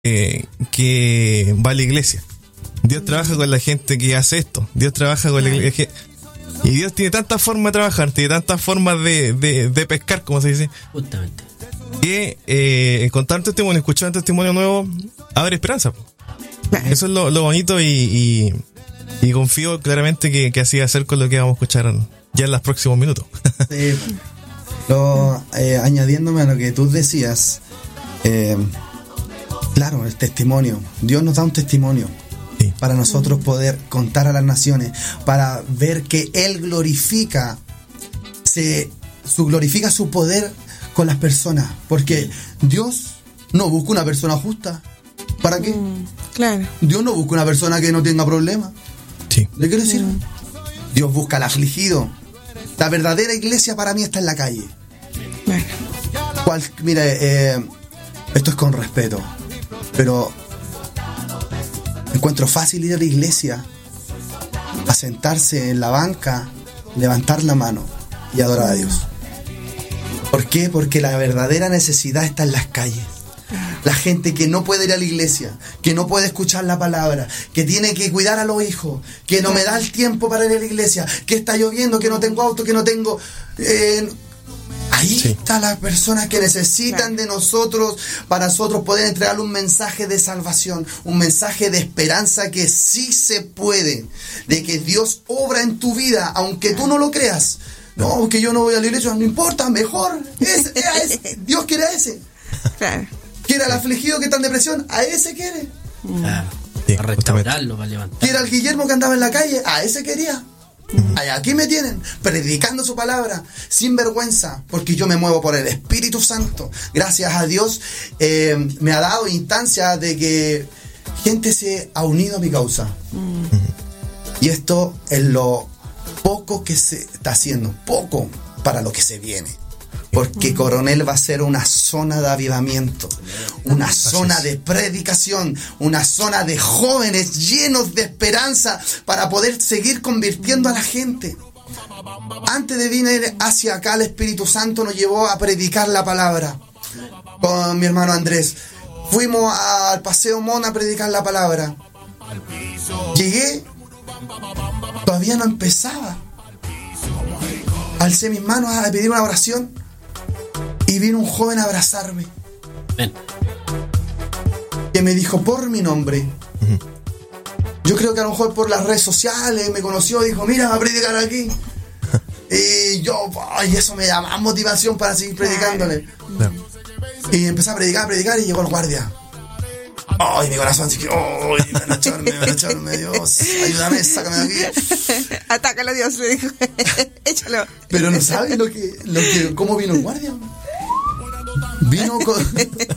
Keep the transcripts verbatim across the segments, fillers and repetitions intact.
eh, que va a la iglesia. Dios trabaja con la gente que hace esto. Dios trabaja con la iglesia. Y Dios tiene tantas formas de trabajar, tiene tantas formas de, de, de pescar, como se dice. Justamente. Que eh, contar un testimonio, escuchar un testimonio nuevo, abre esperanza. Eso es lo, lo bonito y, y, y confío claramente que, que así va a ser con lo que vamos a escuchar ya en los próximos minutos. Sí. Lo, eh, añadiéndome a lo que tú decías, eh, claro, el testimonio. Dios nos da un testimonio. Sí. Para nosotros poder contar a las naciones, para ver que Él glorifica, se, su, glorifica su poder con las personas, porque Dios no busca una persona justa. ¿Para qué? Mm, claro. Dios no busca una persona que no tenga problemas. Sí. ¿Le quiero decir? Mm. Dios busca al afligido. La verdadera iglesia para mí está en la calle. Bueno. Cual, mira, eh, esto es con respeto, pero encuentro fácil ir a la iglesia, a sentarse en la banca, levantar la mano y adorar a Dios. ¿Por qué? Porque la verdadera necesidad está en las calles. La gente que no puede ir a la iglesia, que no puede escuchar la palabra, que tiene que cuidar a los hijos, que no me da el tiempo para ir a la iglesia, que está lloviendo, que no tengo auto, que no tengo... Eh, ahí sí. Están las personas que necesitan de nosotros para nosotros poder entregarle un mensaje de salvación, un mensaje de esperanza que sí se puede, de que Dios obra en tu vida, aunque tú no lo creas. No, que yo no voy a la iglesia, no importa, mejor. Es, es, es, Dios quiere a ese. Claro. Quiere al afligido que está en depresión, a ese quiere. Claro. Sí, para restaurarlo, para levantarlo. Quiere al Guillermo que andaba en la calle, a ese quería. Uh-huh. Aquí me tienen, predicando su palabra, sin vergüenza, porque yo me muevo por el Espíritu Santo. Gracias a Dios eh, me ha dado instancia de que gente se ha unido a mi causa. Uh-huh. Y esto es lo poco que se está haciendo, poco para lo que se viene. Porque Coronel va a ser una zona de avivamiento, una zona de predicación, una zona de jóvenes llenos de esperanza para poder seguir convirtiendo a la gente. Antes de venir hacia acá, el Espíritu Santo nos llevó a predicar la palabra con mi hermano Andrés. Fuimos al Paseo Mona a predicar la palabra. Llegué, todavía no empezaba. Alcé mis manos a pedir una oración. Y vino un joven a abrazarme. Ven. Que me dijo por mi nombre. Uh-huh. Yo creo que a lo mejor por las redes sociales me conoció, dijo, mira, va a predicar aquí. Y yo, ay, eso me da más motivación para seguir predicándole. No. Y empecé a predicar, a predicar y llegó el guardia. Ay, mi corazón, así que, ay, van a echarme, van a echarme, Dios, ayúdame, sácame de aquí. Atácalo, Dios, le dijo. Échalo. Pero no sabes lo que, lo que, cómo vino el guardia. Vino con.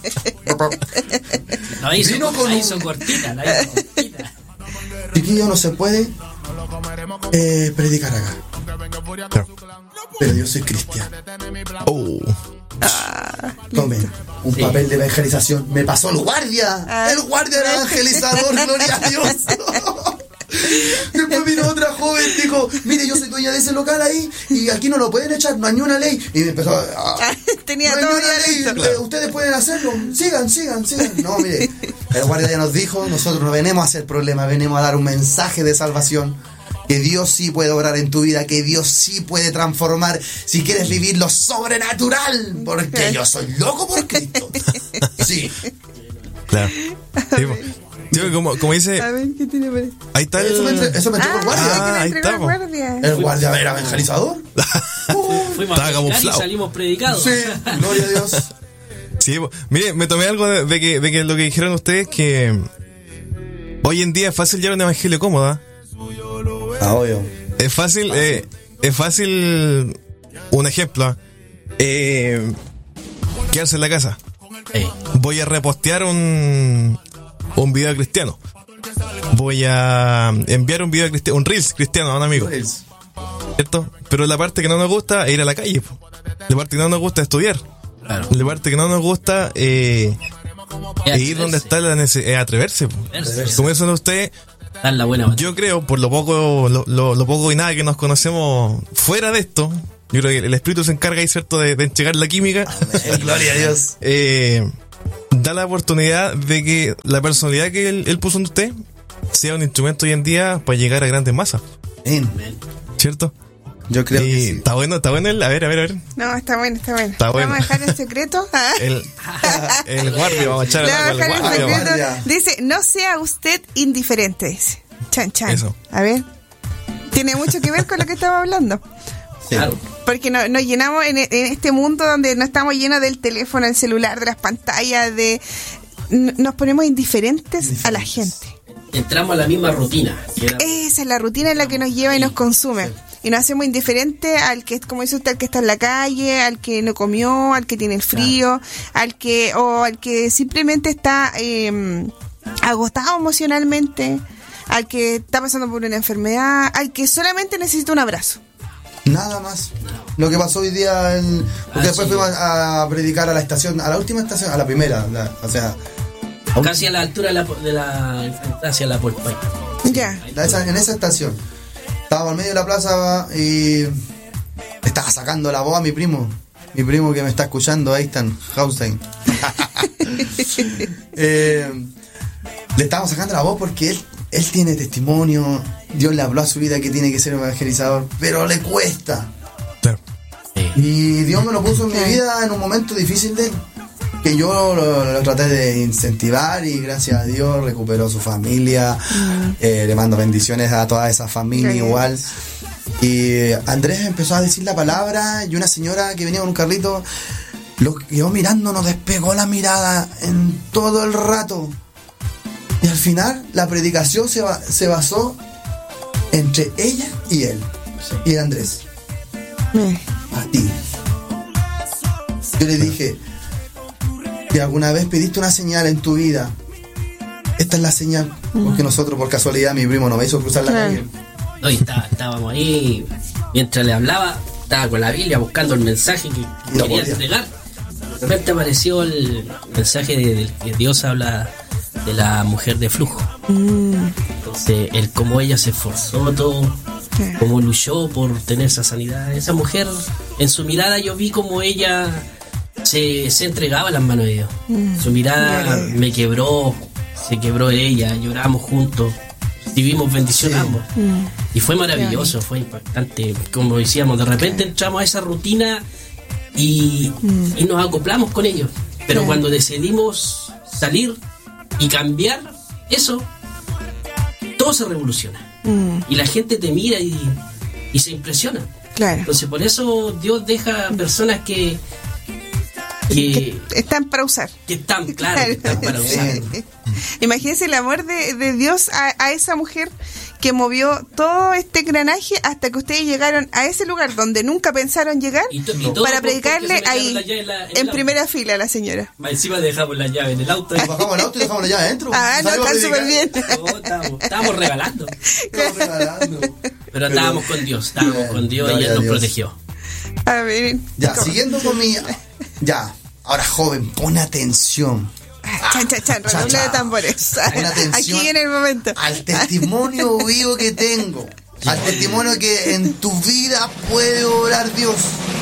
La hizo, vino con la un... hizo cortita, la hizo cortita. Chiquillo, no se puede eh, predicar acá. No. Pero yo soy cristiano. Oh. Ah, Tomen un sí. papel de evangelización. Me pasó el guardia. Ah. El guardia era evangelizador, gloria a Dios. Después vino otra joven, dijo, mire, yo soy dueña de ese local ahí y aquí no lo pueden echar, no hay ni una ley. Y me empezó a... Tenía no todo hay ni una ley, claro. Ustedes pueden hacerlo, sigan, sigan, sigan. No, mire, el guardia ya nos dijo, nosotros no venimos a hacer problemas, venimos a dar un mensaje de salvación. Que Dios sí puede obrar en tu vida, que Dios sí puede transformar si quieres vivir lo sobrenatural, porque yo soy loco por Cristo. Sí. Claro. Sí, yo, como, como dice, a ver, ¿qué tiene por ahí? Ahí está el... Eso me, entre, eso me entregó ah, el guardia. Ah, ahí está. El guardia, el guardia era evangelizador. uh, Fuimos a predicar y salimos predicados. Sí, gloria a Dios. Sí, mire, me tomé algo de, de, que, de que lo que dijeron ustedes, que hoy en día es fácil llevar un evangelio cómodo. Ah, obvio. Es fácil, eh, es fácil, un ejemplo, eh, quedarse en la casa. Eh. Voy a repostear un, un video cristiano. Voy a enviar un video cristiano, un reels cristiano a un amigo. Reels. ¿Cierto? Pero la parte que no nos gusta es ir a la calle. La parte que no nos gusta es estudiar. Claro. La parte que no nos gusta eh, es ir donde está la necesidad, es atreverse. atreverse. Como eso usted... La buena yo creo, por lo poco lo, lo, lo poco y nada que nos conocemos fuera de esto, yo creo que el espíritu se encarga ahí, ¿cierto?, de, de entregar la química. Amén. Gloria a Dios. Eh, da la oportunidad de que la personalidad que él, él puso en usted sea un instrumento hoy en día para llegar a grandes masas. Amén. ¿Cierto? Yo creo y que sí. Está bueno, está bueno el, a ver, a ver, a ver. No, está bueno, está bueno. Está bueno. Vamos a dejar el secreto. El, el guardia, vamos a echar Le el vamos a dejar el guardia. guardia. secreto. Dice, no sea usted indiferente, dice. Chan, chan. Eso. A ver. Tiene mucho que ver con lo que estaba hablando. Sí. Claro. Porque no- nos llenamos en, en este mundo donde no estamos llenos del teléfono, del celular, de las pantallas, de n- nos ponemos indiferentes a la gente. Entramos a la misma rutina. que era- Esa es la rutina en la que nos lleva y nos consume. Y nos hacemos indiferentes al que, como dice usted, al que está en la calle, al que no comió, al que tiene el frío, al que o al que simplemente está eh, agotado emocionalmente, al que está pasando por una enfermedad, al que solamente necesita un abrazo. Nada más. Lo que pasó hoy día, en, porque Ah, después sí. fuimos a predicar a la estación, a la última estación, a la primera, la- o sea, Casi a la altura de la, de la hacia la Polpay. Ya. la- esa- en esa estación. Estábamos al medio de la plaza y le estaba sacando la voz a mi primo. Mi primo que me está escuchando, ahí están, Haustein. eh, le estábamos sacando la voz porque él, él tiene testimonio. Dios le habló a su vida que tiene que ser evangelizador, pero le cuesta. Claro. Y Dios me lo puso en mi vida en un momento difícil de él, que yo lo, lo traté de incentivar y gracias a Dios recuperó su familia. Eh, le mando bendiciones a toda esa familia Gracias. igual. Y Andrés empezó a decir la palabra y una señora que venía con un carrito lo quedó mirando, nos despegó la mirada en todo el rato. Y al final la predicación se, ba- se basó entre ella y él, y el Andrés. Eh, A ti. Yo le dije, si alguna vez pediste una señal en tu vida, esta es la señal. Porque nosotros, por casualidad, mi primo nos hizo cruzar la Claro. calle. No, y está- estábamos ahí, mientras le hablaba, estaba con la Biblia buscando el mensaje que Y lo quería podía. entregar. De repente apareció el mensaje de, del que Dios habla de la mujer de flujo. Entonces, el cómo ella se esforzó todo, Sí. cómo luchó por tener esa sanidad. Esa mujer, en su mirada yo vi como ella se, se entregaba a las manos de Dios. Su mirada Gloria. me quebró, se quebró ella, lloramos juntos, recibimos bendición Sí. ambos. Y fue maravilloso, fue impactante. Como decíamos, de repente entramos a esa rutina y, y nos acoplamos con ellos. Pero Claro. cuando decidimos salir y cambiar eso, todo se revoluciona. Mm, Y la gente te mira y, y se impresiona. claro. Entonces por eso Dios deja personas que, que, Están para usar. que están, claro, que están para usar. Imagínense el amor de, de Dios a, a esa mujer que movió todo este engranaje hasta que ustedes llegaron a ese lugar donde nunca pensaron llegar Y to- y todo para por- porque predicarle se me quedaron ahí las llaves en la- en el en auto. primera fila a la señora. Más encima dejamos la llave en el auto. Nos bajamos el auto y dejamos la llave adentro. Ah, no, Salimos a está súper bien. predicar. No, estábamos, estábamos regalando. Estamos regalando. Pero estábamos con Dios, estábamos Bien, con Dios y gloria Él a nos Dios. protegió. A ver. Ya, ¿cómo? siguiendo con mi... Ya, ahora joven, pon atención. Ah, Chan, chan, chan, Cha, redoble de cha. tambores. Pon atención Aquí en el momento. al testimonio vivo que tengo. Al testimonio que en tu vida puede obrar Dios.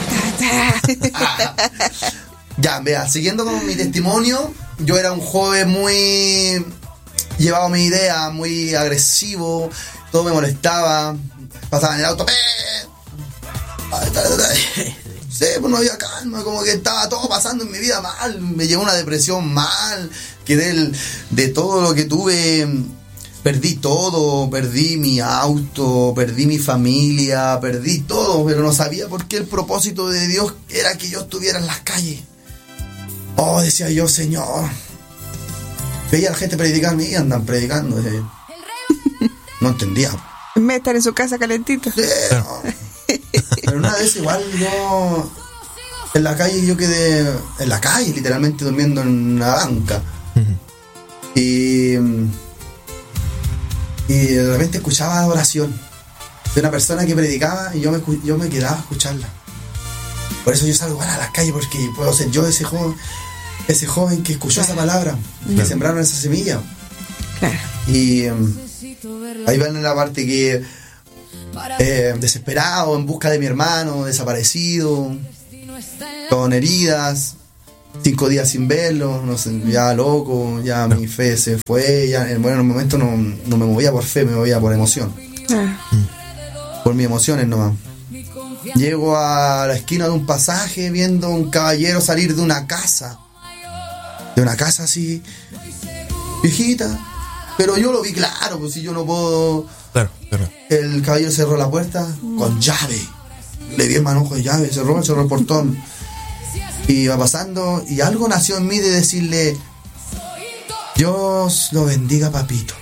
Ya, vea, siguiendo con mi testimonio, yo era un joven muy llevado a mi idea, muy agresivo, todo me molestaba, pasaba en el auto, ¡eh! Ay, ta, ta, ta. Sí, pues no había calma, como que estaba todo pasando en mi vida mal, me llevó una depresión mal, quedé el- de todo lo que tuve, perdí todo, perdí mi auto, perdí mi familia, perdí todo, pero no sabía por qué el propósito de Dios era que yo estuviera en las calles. Oh, decía yo, Señor. Veía a la gente predicar, y andan predicando. decía yo. No entendía. En vez de estar en su casa calentito. Sí, no. Pero una vez igual yo en la calle yo quedé en la calle literalmente durmiendo en una banca y y de repente escuchaba oración de una persona que predicaba y yo me, escu- yo me quedaba a escucharla. Por eso yo salgo a las calles, porque puedo ser yo ese joven ese joven que escuchó esa palabra, que sembraron esa semilla. Claro. Y em, ahí van en la parte que eh, desesperado, en busca de mi hermano, desaparecido, con heridas. cinco días sin verlo, no sé, ya loco, ya no. Mi fe se fue, ya en buenos momentos no, no me movía por fe, me movía por emoción. Ah. Por mis emociones nomás. Llego a la esquina de un pasaje viendo un caballero salir de una casa. De una casa así, viejita. Pero yo lo vi claro, pues si yo no puedo... Claro, claro. El caballero cerró la puerta con llave. Le vi el manojo de llave, cerró, cerró el portón. Y iba pasando, y algo nació en mí de decirle: Dios lo bendiga, papito.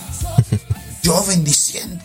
Yo bendiciendo.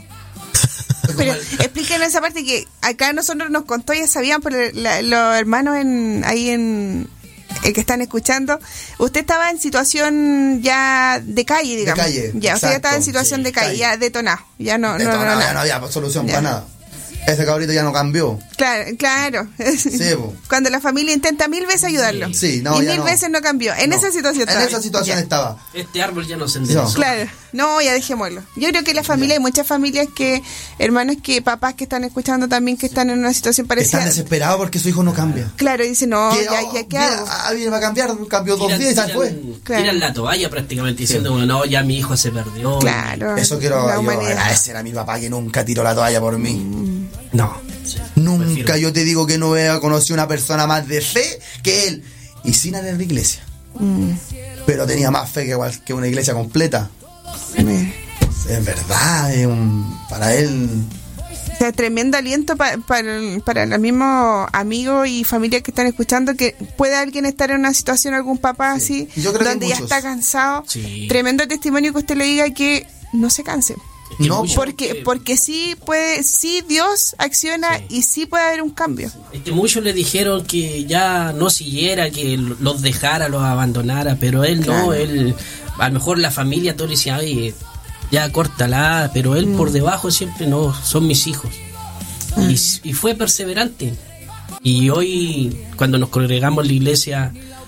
Pero explíquenos esa parte que acá nosotros nos contó, ya sabían, pero la, los hermanos en, ahí en el que están escuchando, usted estaba en situación ya de calle, digamos. De calle. Ya, usted ya estaba en situación sí, de calle, calle, ya detonado. Ya no, detonado, no, no, ya no, no había solución ya. Para nada. Ese cabrito ya no cambió. Claro, claro. Sí, cuando la familia intenta mil veces ayudarlo. Sí, no, y ya mil no. veces no cambió. En no. esa situación En estaba. esa situación ya. estaba. Este árbol ya no se enderezó. No. Claro. No, ya dejémoslo. Yo creo que la familia, ya. Hay muchas familias que, hermanos que, papás que están escuchando también que están en una situación parecida. Están desesperados porque su hijo no cambia. Claro, y dicen, no, ¿Qué, ya, oh, ya, ¿qué hago? Alguien va a cambiar, cambió dos tiran, días y tiran, se fue. Claro. Tiran la toalla prácticamente diciendo, sí. Bueno, no, ya mi hijo se perdió. Claro. Eso quiero agradecer a mi papá que nunca tiró la toalla por mí. Mm. No. Sí, nunca prefiero. Yo te digo que no he conocido una persona más de fe que él. Y sin ir a la iglesia. Mm. Pero tenía más fe que, que una iglesia completa. Mm. Es verdad, es un, para él... O sea, tremendo aliento pa, pa, para los mismos amigos y familias que están escuchando, que puede alguien estar en una situación, algún papá sí. así, donde ya está cansado. Sí. Tremendo testimonio que usted le diga que no se canse. No, porque porque sí puede, sí Dios acciona sí. Y sí puede haber un cambio. Es que muchos le dijeron que ya no siguiera, que los dejara, los abandonara, pero él claro. No, él, a lo mejor la familia todo le decía, oye, ya córtala, pero él mm. por debajo siempre no, son mis hijos. Mm. Y, y fue perseverante. Y hoy, cuando nos congregamos en la iglesia,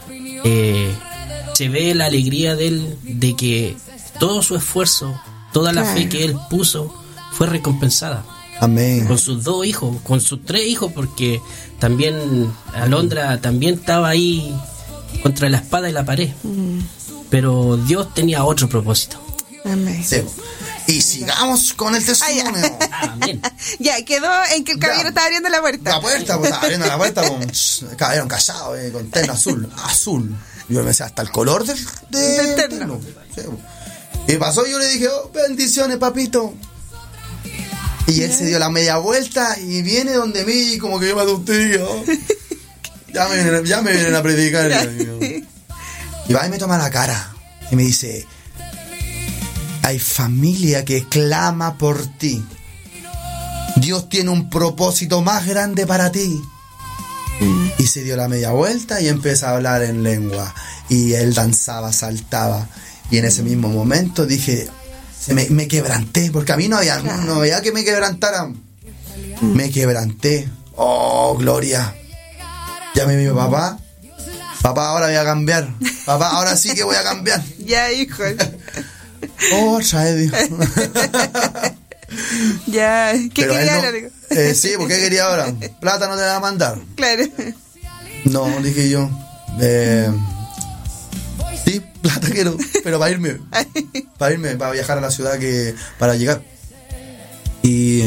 eh, se ve la alegría de él, de que todo su esfuerzo, toda la claro. fe que él puso fue recompensada. Amén. Con sus dos hijos, con sus tres hijos, porque también Alondra también estaba ahí contra la espada y la pared. Mm. Pero Dios tenía otro propósito. Amén. Sí. Y sigamos con el testimonio. Amén. Ya, quedó en que el caballero estaba abriendo la puerta. La puerta, pues estaba abriendo la puerta con el caballero callado, eh, con terno azul. Azul. Yo me decía hasta el color del, de, del terno. Sí. Y pasó y yo le dije, oh, bendiciones, papito. Y él se dio la media vuelta y viene donde mí y como que yo me asusté. Oh, ya, me vienen, ya me vienen a predicar. Y va y me toma la cara y me dice, hay familia que clama por ti. Dios tiene un propósito más grande para ti. Mm. Y se dio la media vuelta y empezó a hablar en lengua. Y él danzaba, saltaba. Y en ese mismo momento dije, se me, me quebranté, porque a mí no había, claro. no había que me quebrantara. Mm. Me quebranté. Oh, gloria. Llamé a mi papá. Papá, ahora voy a cambiar. Papá, ahora sí que voy a cambiar. Ya, hijo. Oh, trae, dijo. Ya, ¿qué Pero quería no, ahora? Eh, sí, ¿por qué quería ahora? Plata no te la va a mandar. Claro. No, dije yo. Eh, sí, plata quiero, pero para irme. Para irme, para viajar a la ciudad que para llegar. Y,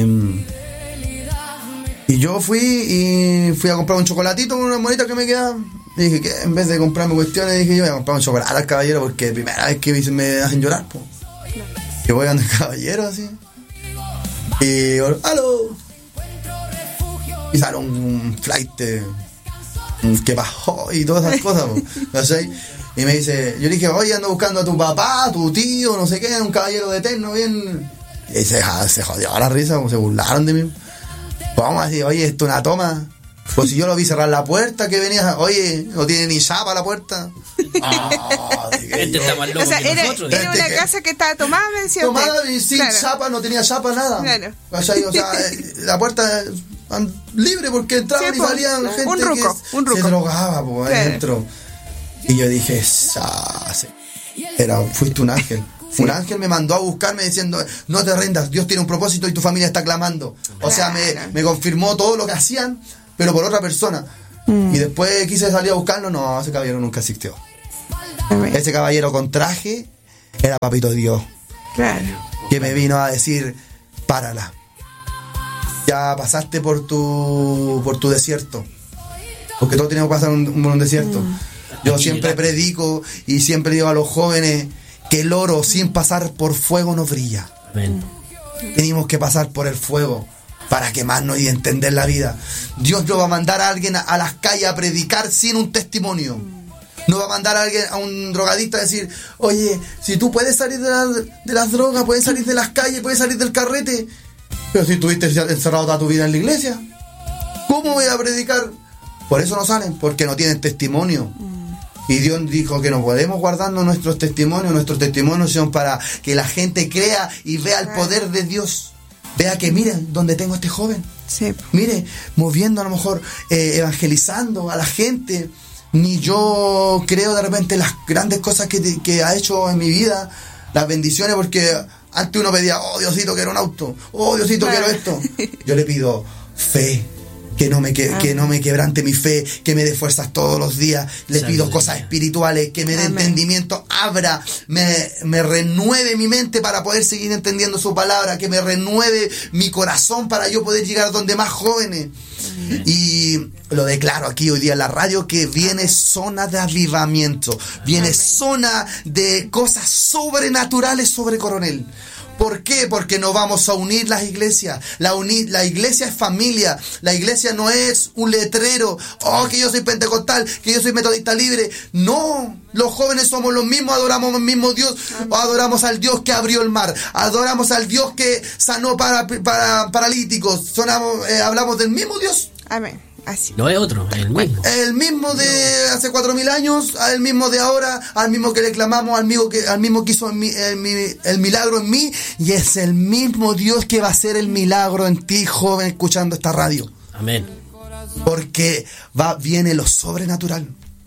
y yo fui y fui a comprar un chocolatito con unas monitas que me quedaban. Y dije que en vez de comprarme cuestiones, dije yo voy a comprar un chocolate al caballero porque primera vez que me hacen llorar, pues. Que voy a andar caballero así. Y yo, ¡aló! Y sale un flight que bajó y todas esas cosas, ¿no sé? Y me dice, yo le dije, oye, ando buscando a tu papá, a tu tío, no sé qué, un caballero de eterno, bien. Y se, se jodió a la risa, como se burlaron de mí. Pues vamos a decir, oye, esto es una toma. Pues si yo lo vi cerrar la puerta, que venía, oye, no tiene ni chapa la puerta. Oh, este está más loco o sea, que era, nosotros. era una que casa que estaba tomada, me decía tomada usted. Y sin claro. chapa, no tenía chapa, nada. Claro. O sea, o sea la puerta libre porque entraban sí, y salían pues, gente un ruco, que un ruco. se drogaba pues, claro. adentro. Y yo dije, era, fuiste un ángel. Sí. Un ángel me mandó a buscarme diciendo, no te rindas, Dios tiene un propósito y tu familia está clamando. O claro. sea, me, me confirmó todo lo que hacían, pero por otra persona. Mm. Y después quise salir a buscarlo, no, ese caballero nunca existió. Amén. Ese caballero con traje era Papito Dios. Claro. Que me vino a decir, párala. Ya pasaste por tu por tu desierto. Porque todos tenemos que pasar un, un, un desierto. Mm. Yo siempre predico y siempre digo a los jóvenes que el oro sin pasar por fuego no brilla. Amén. Tenemos que pasar por el fuego para quemarnos y entender la vida. Dios no va a mandar a alguien a, a las calles a predicar sin un testimonio. No va a mandar a alguien, a un drogadicto a decir, oye, si tú puedes salir de, la, de las drogas, puedes salir de las calles, puedes salir del carrete, pero si estuviste encerrado toda tu vida en la iglesia, ¿cómo voy a predicar? Por eso no salen, porque no tienen testimonio. Y Dios dijo que no podemos guardarnos nuestros testimonios. Nuestros testimonios son para que la gente crea y vea el poder de Dios. Vea que miren donde tengo a este joven. Sí. Mire, moviendo a lo mejor, eh, evangelizando a la gente. Ni yo creo de repente las grandes cosas que, que ha hecho en mi vida, las bendiciones, porque antes uno pedía, oh Diosito, quiero un auto, oh Diosito, claro, quiero esto. Yo le pido fe. Que no, me que, que no me quebrante mi fe, que me dé fuerzas todos los días. Le pido Amén. Cosas espirituales, que me dé Amén. Entendimiento, abra, me, me renueve mi mente para poder seguir entendiendo su palabra, que me renueve mi corazón para yo poder llegar a donde más jóvenes. Amén. Y lo declaro aquí hoy día en la radio, que viene zona de avivamiento, viene Amén. Zona de cosas sobrenaturales sobre Coronel. ¿Por qué? Porque nos vamos a unir las iglesias. La, uni- la iglesia es familia. La iglesia no es un letrero. Oh, que yo soy pentecostal, que yo soy metodista libre. No, los jóvenes somos los mismos, adoramos al mismo Dios. Adoramos al Dios que abrió el mar. Adoramos al Dios que sanó para, para paralíticos. Sonamos, eh, hablamos del mismo Dios. Amén. Así. No es otro, es el mismo. El mismo de hace cuatro mil años, el mismo de ahora, al mismo que le clamamos, al mismo que, al mismo que hizo el, el, el milagro en mí, y es el mismo Dios que va a hacer el milagro en ti, joven, escuchando esta radio. Amén. Porque va, viene lo sobrenatural.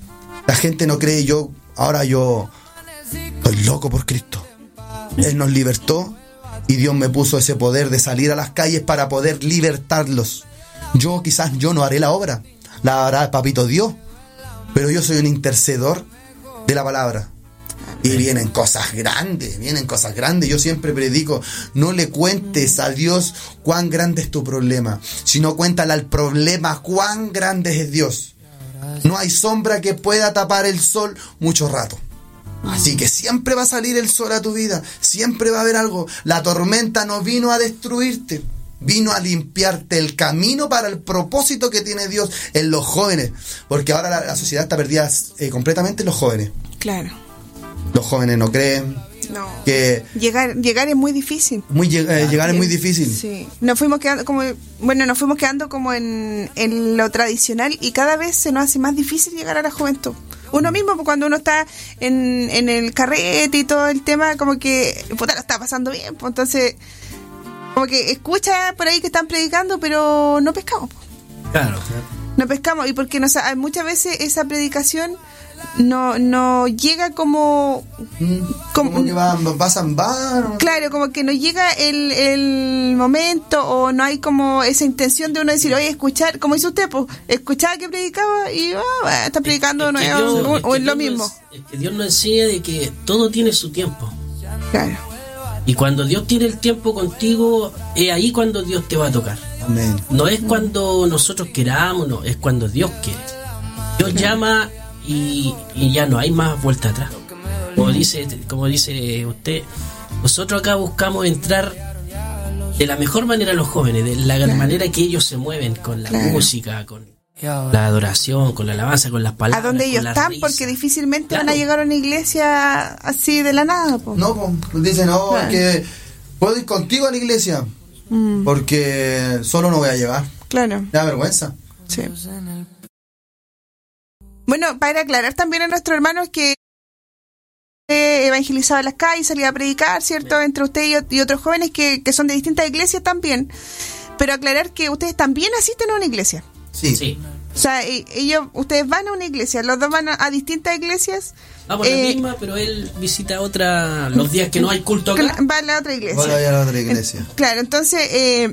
La gente no cree, yo, ahora yo estoy loco por Cristo. Él nos libertó y Dios me puso ese poder de salir a las calles para poder libertarlos. Yo quizás yo no haré la obra, la hará Papito Dios, pero yo soy un intercedor de la palabra. Y vienen cosas grandes, vienen cosas grandes. Yo siempre predico, no le cuentes a Dios cuán grande es tu problema, sino cuéntale al problema cuán grande es Dios. No hay sombra que pueda tapar el sol mucho rato. Así que siempre va a salir el sol a tu vida, siempre va a haber algo. La tormenta no vino a destruirte, vino a limpiarte el camino para el propósito que tiene Dios en los jóvenes. Porque ahora la, la sociedad está perdida eh, completamente en los jóvenes. Claro. Los jóvenes no creen. No. Que llegar llegar es muy difícil. Muy eh, llegar es muy difícil. Sí. Nos fuimos quedando como bueno, nos fuimos quedando como en, en lo tradicional, y cada vez se nos hace más difícil llegar a la juventud. Uno mismo, cuando uno está en, en el carrete y todo el tema, como que puta, lo está pasando bien, pues entonces como que escucha por ahí que están predicando, pero no pescamos. Claro. No pescamos, y porque nos, muchas veces esa predicación no no llega como como, como que va, va a zambar. Claro, como que no llega el, el momento, o no hay como esa intención de uno decir, oye, escuchar, como dice usted, pues, escuchaba que predicaba y oh, está predicando, es, es no Dios, es, o es lo mismo. Es, es que Dios nos enseña de que todo tiene su tiempo. Claro. Y cuando Dios tiene el tiempo contigo, es ahí cuando Dios te va a tocar. Amén. No es cuando nosotros queramos, no, es cuando Dios quiere. Dios claro. llama y, y ya no hay más vuelta atrás. Como dice, como dice usted, nosotros acá buscamos entrar de la mejor manera a los jóvenes, de la claro. manera que ellos se mueven con la claro. música, con la adoración, con la alabanza, con las palabras. A donde ellos están, risa. Porque difícilmente claro. van a llegar a una iglesia así de la nada. Po. No, pues dicen, no, claro. que puedo ir contigo a la iglesia, mm. porque solo no voy a llegar. Claro. Me da vergüenza. Sí. Bueno, para aclarar también a nuestros hermanos que evangelizaba las calles, salía a predicar, ¿cierto? Bien. Entre usted y, y otros jóvenes que, que son de distintas iglesias también. Pero aclarar que ustedes también asisten a una iglesia. Sí. sí. O sea, ellos, ustedes van a una iglesia, los dos van a, a distintas iglesias. Vamos eh, a la misma, pero él visita otra los días que no hay culto acá. Va a la otra iglesia. Va a la otra iglesia. Claro, entonces, eh,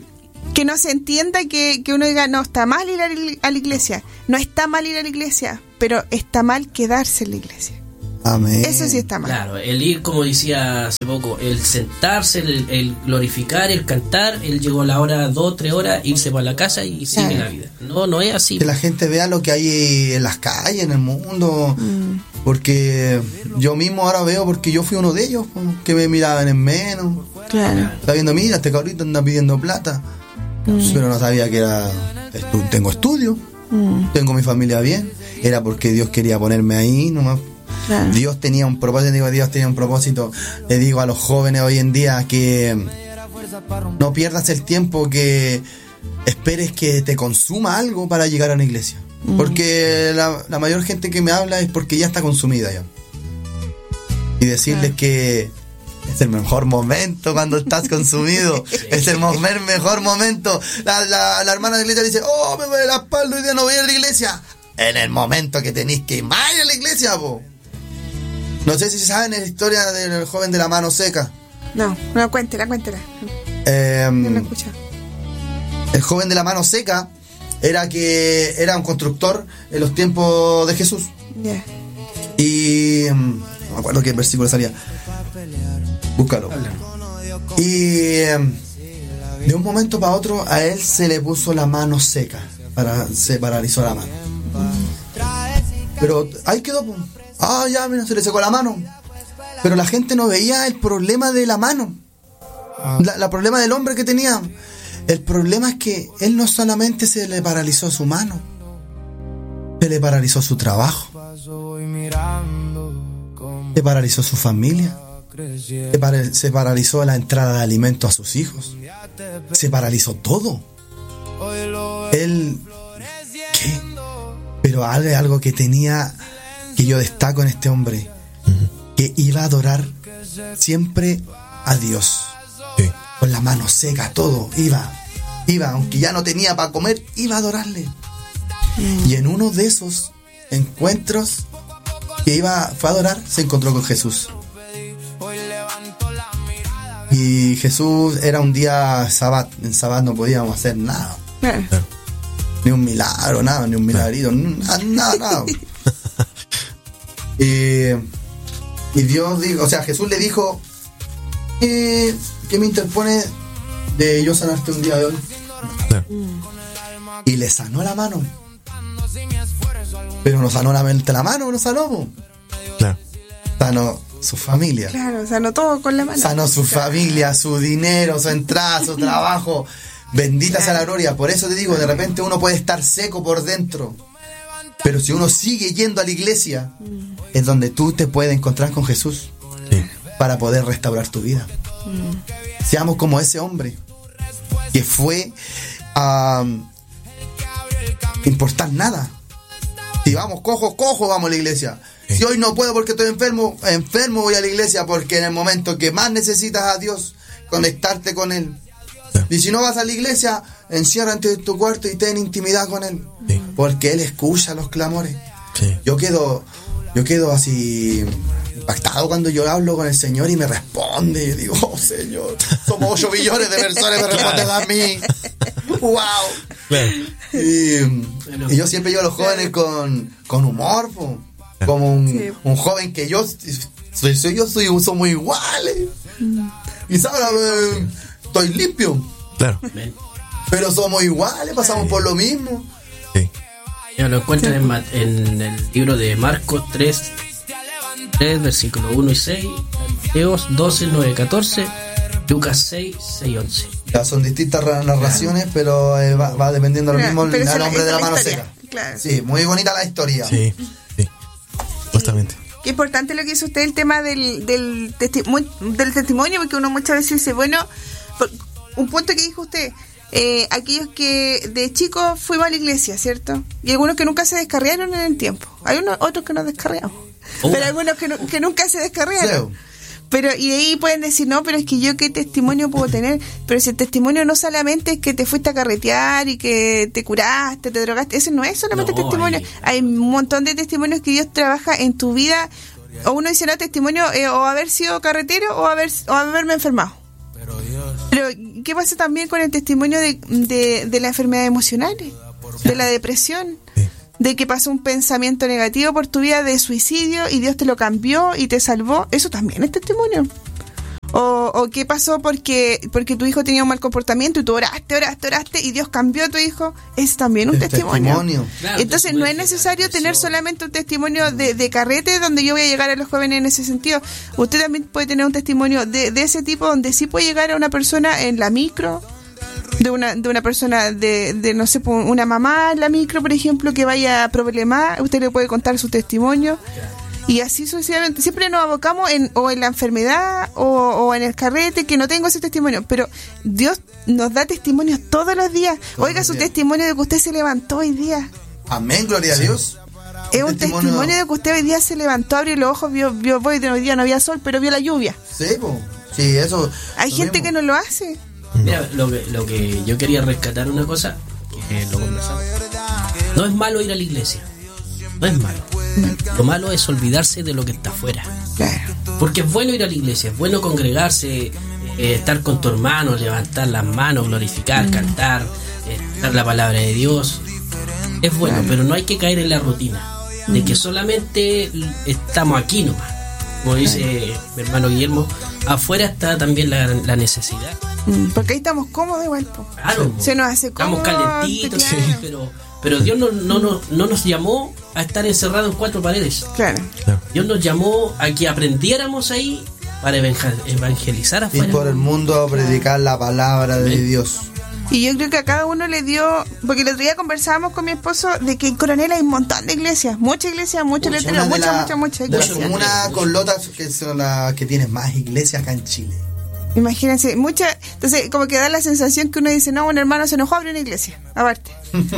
que no se entienda que, que uno diga, no, está mal ir a la iglesia. No está mal ir a la iglesia, pero está mal quedarse en la iglesia. Amén. Eso sí está mal. Claro, el ir, como decía hace poco, el sentarse, el, el glorificar, el cantar, él llegó a la hora, dos, tres horas, irse para la casa y sigue Claro. la vida. No, no es así. Que la gente vea lo que hay en las calles, en el mundo. Mm. Porque yo mismo ahora veo, porque yo fui uno de ellos, pues, que me miraban en menos. Claro. Está viendo, mira, este cabrito anda pidiendo plata. Pero no sabía que era. estu- Tengo estudio, Mm, tengo mi familia bien. Era porque Dios quería ponerme ahí nomás. claro. Dios tenía un propósito, digo, Dios tenía un propósito. Le digo a los jóvenes hoy en día que no pierdas el tiempo, que esperes que te consuma algo para llegar a una iglesia. Porque la, la mayor gente que me habla es porque ya está consumida ya. Y decirles que es el mejor momento cuando estás consumido. Es el mo- mejor momento. La, la, la hermana de la iglesia dice, oh, me duele la espalda, hoy día no voy a ir a la iglesia. En el momento que tenéis que ir más a la iglesia, po. No sé si saben la historia del joven de la mano seca. No, no, cuéntela, cuéntela. Eh, No lo escucho. el joven de la mano seca era que era un constructor en los tiempos de Jesús. Ya. Y mm, no me acuerdo qué versículo salía. Búscalo. Y mm, de un momento para otro a él se le puso la mano seca. Para, se paralizó la mano. Pero ahí quedó. Pum. Ah, ya, mira, se le secó la mano. Pero la gente no veía el problema de la mano. La, la problema del hombre que tenía. El problema es que él no solamente se le paralizó su mano, se le paralizó su trabajo, se paralizó su familia, se, para- se paralizó la entrada de alimento a sus hijos, se paralizó todo. Él, ¿qué? Pero algo, algo que tenía, que yo destaco en este hombre, que iba a adorar siempre a Dios. Sí. Con la mano seca, todo, iba, iba, aunque ya no tenía para comer, iba a adorarle. Y en uno de esos encuentros que iba, fue a adorar, se encontró con Jesús. Y Jesús era un día sabat, en sabat no podíamos hacer nada, Claro. ni un milagro, nada, ni un milagrito, nada, nada, nada. y, y Dios dijo, o sea, Jesús le dijo, eh, ¿qué me interpone de yo sanarte un día de hoy? Claro. Y le sanó la mano. Pero no sanó la, la mano, no sanó. Po. Claro. Sanó su familia. Claro, o sea, no todo con la mano. Sanó su familia, su dinero, su entrada, su trabajo. Bendita sea la gloria. Por eso te digo, de repente uno puede estar seco por dentro. Pero si uno sigue yendo a la iglesia, es donde tú te puedes encontrar con Jesús. Sí. Para poder restaurar tu vida. Seamos como ese hombre que fue a importar nada. Si vamos cojo, cojo, vamos a la iglesia. Sí. Si hoy no puedo porque estoy enfermo, enfermo voy a la iglesia, porque en el momento que más necesitas a Dios, conectarte con Él. Sí. Y si no vas a la iglesia, enciérrate en tu cuarto y ten intimidad con Él. Sí. Porque Él escucha los clamores. Sí. Yo quedo, yo quedo así impactado cuando yo hablo con el Señor y me responde. Yo digo, oh Señor, somos ocho billones de personas, me responden a mí. ¡Wow! Claro. Y, y yo siempre llevo a los jóvenes con, con humor, po. Como un, Sí. un joven que yo soy, soy yo soy somos iguales. Y sabes, eh, estoy limpio, Claro. Ven. pero somos iguales, pasamos por lo mismo. Sí. Ya lo encuentran en, Ma- en el libro de Marcos tres, tres versículos uno y seis, Mateos doce, nueve, catorce, Lucas seis, seis, once. Ya son distintas ra- narraciones, pero eh, va, va dependiendo de lo Claro, mismo el, pero el esa- hombre esa de la es la mano historia, seca. claro. Sí, muy bonita la historia. Sí. Sí. Justamente. Qué importante lo que hizo usted, el tema del, del, testimo- del testimonio, porque uno muchas veces dice, bueno, por- un punto que dijo usted, eh, aquellos que de chicos fuimos a la iglesia, ¿cierto? Y algunos que nunca se descarriaron en el tiempo. Hay unos otros que nos descarriamos, Oh. pero algunos que, no- que nunca se descarriaron. Sí. Pero, y de ahí pueden decir, no, pero es que yo qué testimonio puedo tener. Pero si el testimonio no solamente es que te fuiste a carretear y que te curaste, te drogaste, ese no es solamente No, testimonio. hay- Hay un montón de testimonios que Dios trabaja en tu vida. O uno dice, no, testimonio, eh, o haber sido carretero o haber o haberme enfermado. Pero Pero, ¿qué pasa también con el testimonio de, de, de las enfermedades emocionales? De la depresión. Sí. De que pasó un pensamiento negativo por tu vida de suicidio y Dios te lo cambió y te salvó. Eso también es testimonio. O, o qué pasó porque porque tu hijo tenía un mal comportamiento y tú oraste, oraste, oraste y Dios cambió a tu hijo. Es también un Es testimonio. testimonio. Claro, Entonces no es necesario tener solamente un testimonio de, de carrete donde yo voy a llegar a los jóvenes en ese sentido. Usted también puede tener un testimonio de, de ese tipo donde sí puede llegar a una persona en la micro, de una de una persona de, de no sé, una mamá en la micro, por ejemplo, que vaya a problemar, usted le puede contar su testimonio. Y así sucesivamente, siempre nos abocamos en o en la enfermedad o, o en el carrete, que no tengo ese testimonio, pero Dios nos da testimonios todos los días. Todos Oiga los su días. testimonio de que usted se levantó hoy día. Amén, gloria a Dios. Es un testimonio de que usted hoy día se levantó, abrió los ojos, vio, vio hoy, hoy día no había sol, pero vio la lluvia. Sí, po. Sí, eso. Hay lo gente mismo. que no lo hace. Mira, lo que, lo que yo quería rescatar una cosa, que lo conversamos. No es malo ir a la iglesia. No es malo. Lo malo es olvidarse de lo que está afuera. Claro. Porque es bueno ir a la iglesia, es bueno congregarse, eh, estar con tu hermano, levantar las manos, glorificar, Mm. cantar, eh, dar la palabra de Dios. Es bueno, Claro. pero no hay que caer en la rutina de que solamente l- estamos aquí nomás. Como dice mi hermano Guillermo, afuera está también la, la necesidad. Mm, Porque ahí estamos cómodos igual. Po. Claro, Se nos hace estamos cómodo. calentitos, claro. sí, pero, pero Dios no, no, no, no nos llamó a estar encerrados en cuatro paredes. Claro. Dios nos llamó a que aprendiéramos ahí para evangel- evangelizar Y afuera. por el mundo a predicar la palabra de Amén. Dios. Y yo creo que a cada uno le dio, porque el otro día conversábamos con mi esposo de que en Coronel hay un montón de iglesias, muchas iglesias, muchos Una letreros, de muchas, la- muchas, muchas de la iglesias. comuna con lotas que son las que tienen más iglesias acá en Chile. Imagínense, muchas, entonces como que da la sensación que uno dice, no, un hermano se enojó, abrió una iglesia, aparte.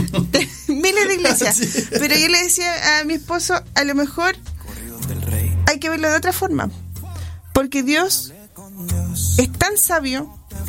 Miles de iglesias. Sí. Pero yo le decía a mi esposo, a lo mejor hay que verlo de otra forma. Porque Dios es tan sabio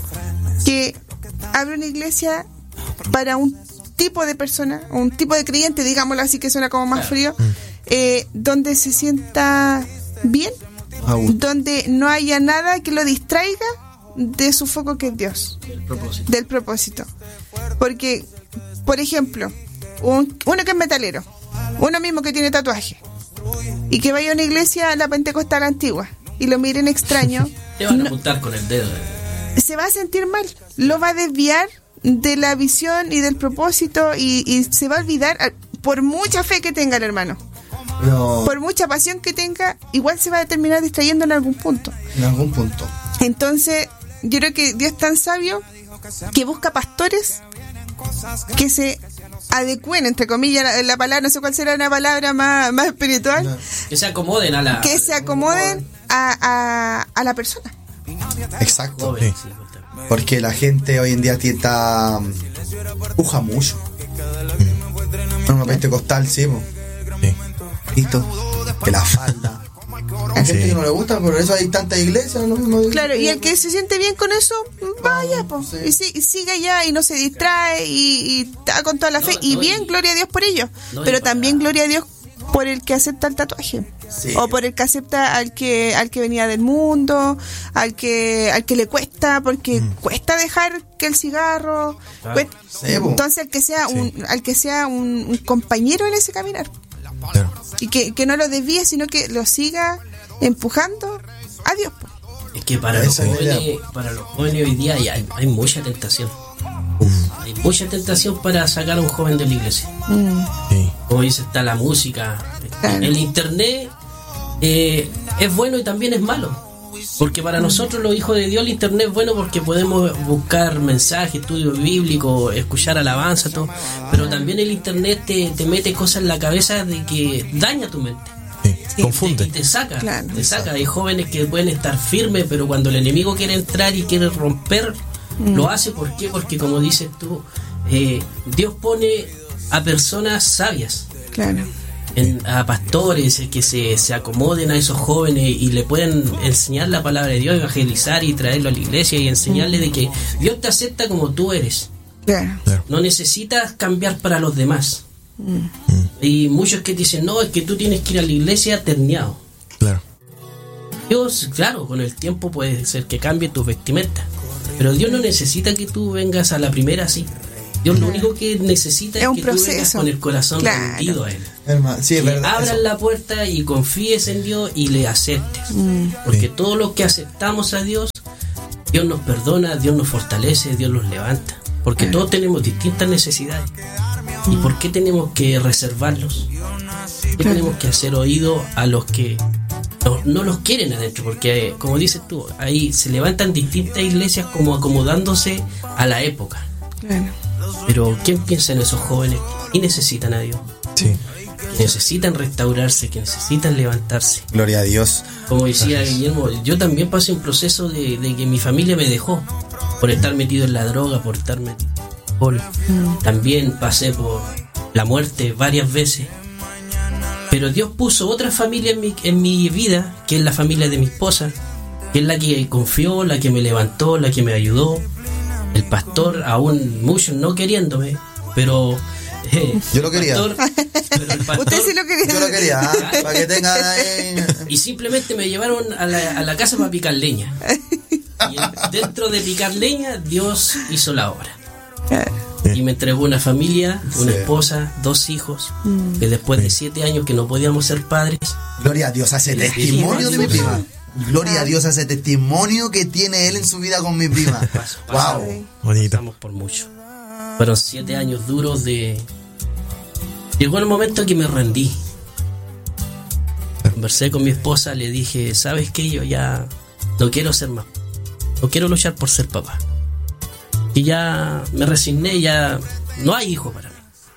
que abre una iglesia para un tipo de persona, un tipo de creyente, digámoslo así, que suena como más frío, eh, donde se sienta bien, A gusto. donde no haya nada que lo distraiga de su foco, que es Dios, El propósito. del propósito. Porque, por ejemplo, un- uno que es metalero, uno mismo que tiene tatuaje, y que vaya a una iglesia a la pentecostal antigua y lo miren extraño, Te van a no- apuntar con el dedo. se va a sentir mal, lo va a desviar de la visión y del propósito, y, y se va a olvidar, ah, por mucha fe que tenga el hermano, Pero por mucha pasión que tenga, igual se va a terminar distrayendo en algún punto. en algún punto. Entonces, yo creo que Dios es tan sabio que busca pastores que se adecúen, entre comillas, la, la palabra, no sé cuál será una palabra más, más espiritual, No. Que se acomoden a la. que se acomoden a, a, a la persona. Exacto. Joven, Sí. sí, justamente. Porque la gente hoy en día está puja mucho. En una pentecostal, sí, po. Sí. Listo. Que la falda. Hay gente Sí. que no le gusta, pero eso hay tantas iglesias, lo mismo. Claro, y el que se siente bien con eso, vaya, pues, Sí. y, si- y sigue allá y no se distrae y, y está con toda la fe, No, y no, bien, y- gloria a Dios por ello, No, y pero para- también gloria a Dios por el que acepta el tatuaje. Sí. O por el que acepta al que al que venía del mundo, al que al que le cuesta, porque cuesta dejar que el cigarro, Claro. cuesta- Sí, po. entonces al que sea Sí. un al que sea un, un compañero en ese caminar, Claro. y que, que no lo desvíe, sino que lo siga empujando a Dios, po. Es que para los, Esa es la idea. jóvenes, para los jóvenes hoy día hay, hay mucha tentación. Hay mucha tentación para sacar a un joven de la iglesia. Sí. Como dice, está la música. Claro. El internet eh, es bueno y también es malo. Porque para nosotros los hijos de Dios el internet es bueno porque podemos buscar mensajes, estudios bíblicos, escuchar alabanza, todo. Pero también el internet te, te mete cosas en la cabeza de que daña tu mente. Sí. Y Confunde. te, y te saca, Claro. te saca. Hay jóvenes que pueden estar firmes, pero cuando el enemigo quiere entrar y quiere romper, lo hace. ¿Por qué? Porque como dices tú, eh, Dios pone a personas sabias, Claro. en- a pastores eh, que se, se acomoden a esos jóvenes y le pueden enseñar la palabra de Dios, evangelizar y traerlo a la iglesia y enseñarle de que Dios te acepta como tú eres. Claro. Claro. No necesitas cambiar para los demás. Y muchos que dicen, no, es que tú tienes que ir a la iglesia terneado. Claro. Dios, claro, con el tiempo puede ser que cambie tu vestimenta, Pero Dios no necesita que tú vengas a la primera así. Dios lo único que necesita es, Es un que tú vengas proceso. con el corazón Claro. rendido a Él. Hermano, sí, es Que verdad. abras eso. la puerta y confíes en Dios y le aceptes. Porque Sí. todos los que aceptamos a Dios, Dios nos perdona, Dios nos fortalece, Dios nos levanta. Porque todos tenemos distintas necesidades. ¿Y por qué tenemos que reservarlos? ¿Por qué tenemos que hacer oído a los que no, no los quieren adentro? Porque, como dices tú, ahí se levantan distintas iglesias como acomodándose a la época. Claro. Pero ¿quién piensa en esos jóvenes que necesitan a Dios? Sí. Que necesitan restaurarse, que necesitan levantarse. Gloria a Dios. Como decía Guillermo, yo también pasé un proceso de, de que mi familia me dejó por estar metido en la droga, por estar metido en el alcohol. También pasé por la muerte varias veces. Pero Dios puso otra familia en mi, en mi vida, que es la familia de mi esposa, que es la que confió, la que me levantó, la que me ayudó. El pastor, aún muchos no queriéndome, pero... eh, Yo lo quería. pastor- pero el pastor- Usted sí lo quería. Yo lo quería, ¿ah? Para que tengan ahí. Y simplemente me llevaron a la, a la casa para picar leña. Y dentro de picar leña, Dios hizo la obra. Y me entregó una familia, una Sí. esposa, dos hijos, que después de siete años que no podíamos ser padres, Gloria a Dios a ese testimonio de mi Dios. prima. Gloria a Dios a ese testimonio que tiene él en su vida con mi prima. pasamos, Wow. Bonito. pasamos por mucho. Fueron siete años duros de... Llegó el momento que me rendí. Conversé con mi esposa, le dije, ¿sabes qué? Yo ya no quiero ser más. No quiero luchar por ser papá. Y ya me resigné, ya no hay hijo para mí.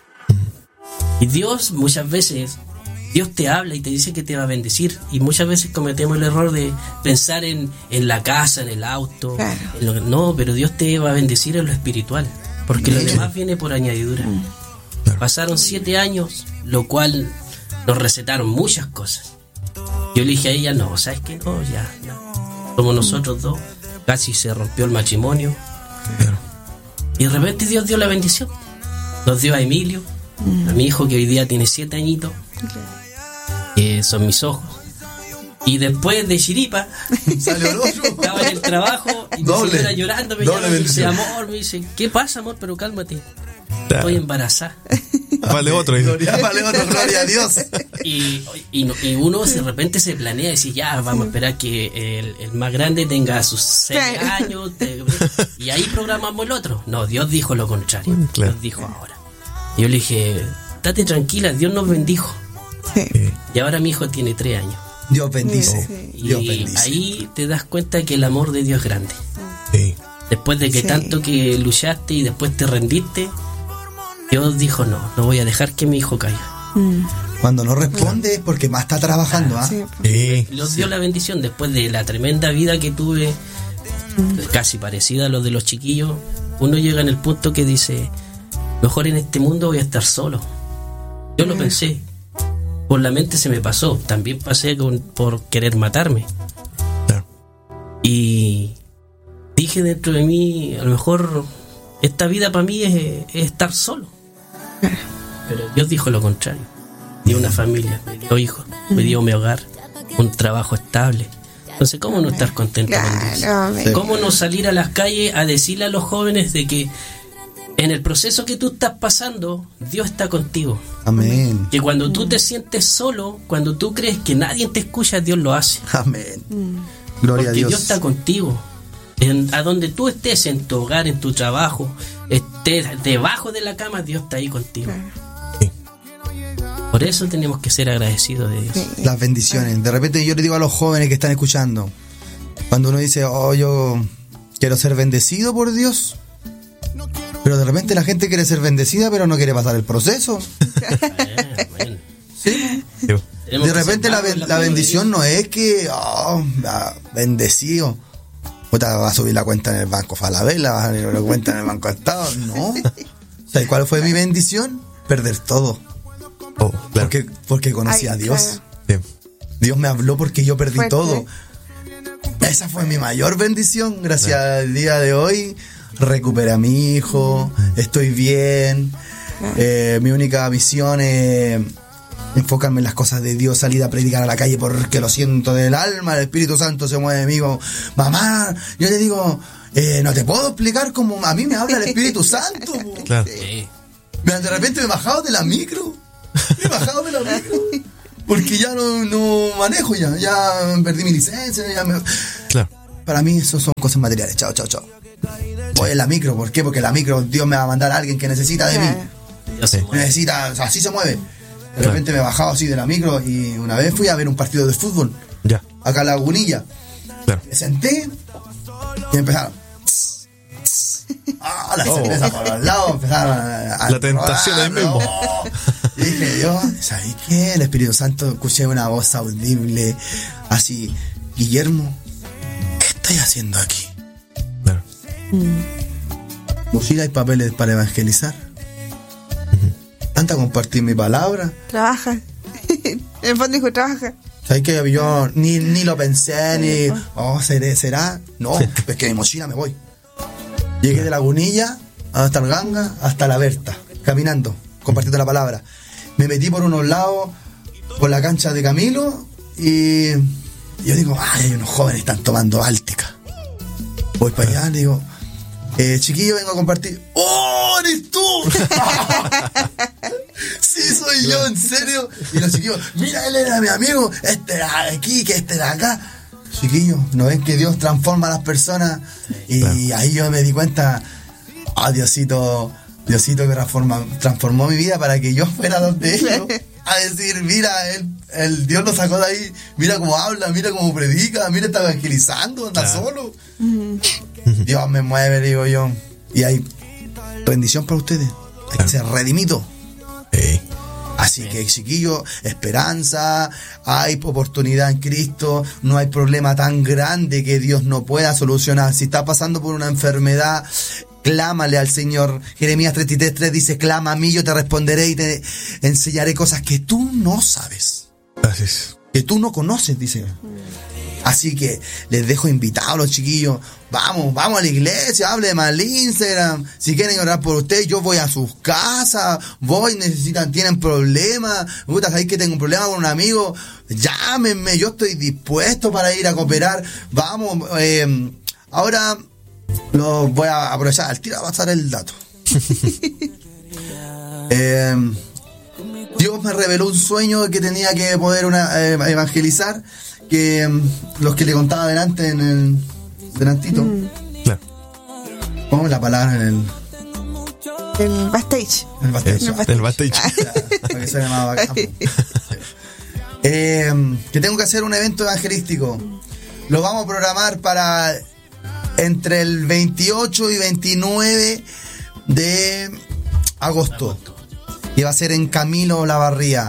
Y Dios muchas veces, Dios te habla y te dice que te va a bendecir. Y muchas veces cometemos el error de pensar en, en la casa, en el auto. Claro. En lo- no, pero Dios te va a bendecir en lo espiritual. Porque lo Bien. demás viene por añadidura. Pasaron siete años, lo cual nos recetaron muchas cosas. Yo le dije a ella, no, ¿sabes qué? No, ya, no. Somos nosotros dos. Casi se rompió el matrimonio. Y de repente Dios dio la bendición. Nos dio a Emilio, a mi hijo que hoy día tiene siete añitos, que son mis ojos. Y después de chiripa, Salió el otro. estaba en el trabajo y mi Doble. señora llorando me Doble llama y me dice, bendición. amor, me dice, ¿qué pasa, amor? Pero cálmate. Estoy embarazada. Vale otro. dice. Gloria, vale otro, gloria a Dios. Y, y, no- y uno de repente se planea y dice, ya, vamos a esperar que el, el más grande tenga sus seis Claro. años, te- y ahí programamos el otro. No, Dios dijo lo contrario. Claro. Dios dijo ahora. Y yo le dije, date tranquila, Dios nos bendijo. Sí. Y ahora mi hijo tiene tres años. Dios bendice. Sí. Dios Y bendice. ahí te das cuenta que el amor de Dios es grande. Sí. Después de que Sí. tanto que luchaste y después te rendiste, Dios dijo, no, no voy a dejar que mi hijo caiga. Mm. Cuando no responde es porque más está trabajando, ¿ah? Sí. Sí. Los dio la bendición después de la tremenda vida que tuve, casi parecida a los de los chiquillos. Uno llega en el punto que dice, mejor en este mundo voy a estar solo. Yo lo pensé, por la mente se me pasó. También pasé con, por querer matarme. Claro. Y dije dentro de mí, a lo mejor esta vida para mí es, es estar solo. Pero Dios dijo lo contrario. Me dio una familia, me dio hijos, me dio mi hogar, un trabajo estable. Entonces, ¿cómo no estar contento con Dios? Claro, amén. ¿Cómo no salir a las calles a decirle a los jóvenes de que en el proceso que tú estás pasando, Dios está contigo? Amén. Que cuando tú te sientes solo, cuando tú crees que nadie te escucha, Dios lo hace. Amén. Gloria a Porque Dios. Dios está contigo. En- a donde tú estés, en tu hogar, en tu trabajo, estés debajo de la cama, Dios está ahí contigo. Sí. Por eso tenemos que ser agradecidos de Dios. Sí. Las bendiciones. De repente yo le digo a los jóvenes que están escuchando, cuando uno dice, oh, yo quiero ser bendecido por Dios, pero de repente la gente quiere ser bendecida, pero no quiere pasar el proceso. Eh, bueno. ¿Sí? Sí. Tenemos De que repente la, sentarnos en ben- la mano de bendición no es que, oh, ah, bendecido. Puta, va a subir la cuenta en el banco Falabella, va a subir la cuenta en el banco Estado. No. ¿Sabes cuál fue mi bendición? Perder todo. Oh, claro. Porque, porque conocí Ay, a Dios. claro. Sí. Dios me habló porque yo perdí Fuerte. todo. Esa fue mi mayor bendición. Gracias al día de hoy recuperé a mi hijo, estoy bien. Eh, mi única visión es enfocarme en las cosas de Dios, salir a predicar a la calle porque lo siento del alma, el Espíritu Santo se mueve en mí como, mamá, yo le digo, eh, no te puedo explicar cómo a mí me habla el Espíritu Santo. Po. Claro. Sí. De repente me he bajado de la micro. Me he bajado de la micro. Porque ya no, no manejo ya. Ya perdí mi licencia. Ya me... Claro. Para mí eso son cosas materiales. Chao, chao, chao. Voy en la micro. ¿Por qué? Porque la micro Dios me va a mandar a alguien que necesita de Claro. mí. Dios se mueve. Necesita, o sea, así se mueve. De repente me he bajado así de la micro y una vez fui a ver un partido de fútbol. Ya. Acá en Lagunilla. Claro. Me senté y empezaron. Ah, las Oh. cervezas por los lados empezaron a, a La tentación ahí mismo. Oh. Y dije yo, ¿sabes qué? El Espíritu Santo, escuché una voz audible, así, Guillermo, ¿qué estáis haciendo aquí? Claro. Mochila y papeles para evangelizar. Anda a compartir mi palabra. Trabaja. En el fondo dijo, trabaja. ¿Sabes qué? Yo ni, ni lo pensé, ni, oh, ¿seré, ¿será? No, es que mi mochila me voy. Llegué de Lagunilla hasta el Ganga, hasta la Berta, caminando, compartiendo la palabra. Me metí por unos lados, por la cancha de Camilo, y yo digo, ay, hay unos jóvenes que están tomando Báltica. Voy para allá, le digo, eh, chiquillo, vengo a compartir. ¡Oh, eres tú! Sí, soy yo, en serio. Y los chiquillos, mira, él era mi amigo, este era de aquí, que este era acá. Chiquillos, ¿no ven que Dios transforma a las personas? Y Claro. ahí yo me di cuenta, ah, Diosito, Diosito que transforma, transformó mi vida para que yo fuera donde ellos. A decir, mira, él, el Dios lo sacó de ahí, mira cómo habla, mira cómo predica, mira, está evangelizando, anda Claro. solo. Dios me mueve, digo yo. Y hay bendición para ustedes. Hay que ser redimido. Ey. Así que, chiquillos, esperanza, hay oportunidad en Cristo, no hay problema tan grande que Dios no pueda solucionar. Si está pasando por una enfermedad, clámale al Señor. Jeremías treinta y tres tres dice, clama a mí, yo te responderé y te enseñaré cosas que tú no sabes, Así es. que tú no conoces, dice. Así que les dejo invitados a los chiquillos. Vamos, vamos a la iglesia, hable más al Instagram. Si quieren orar por ustedes, yo voy a sus casas. Voy, necesitan, tienen problemas. Puta, ¿sabéis que tengo un problema con un amigo? Llámenme, yo estoy dispuesto para ir a cooperar. Vamos, eh, ahora lo voy a aprovechar al tiro a pasar el dato. eh, Dios me reveló un sueño que tenía que poder una, eh, evangelizar. Que um, los que le contaba delante en el delantito, mm. Claro. Pongamos la palabra en el El backstage. en el backstage. Eso, el backstage. Para que suene más bacán. eh, que tengo que hacer un evento evangelístico. Lo vamos a programar para entre el veintiocho y veintinueve de agosto. Y va a ser en Camilo Lavarría.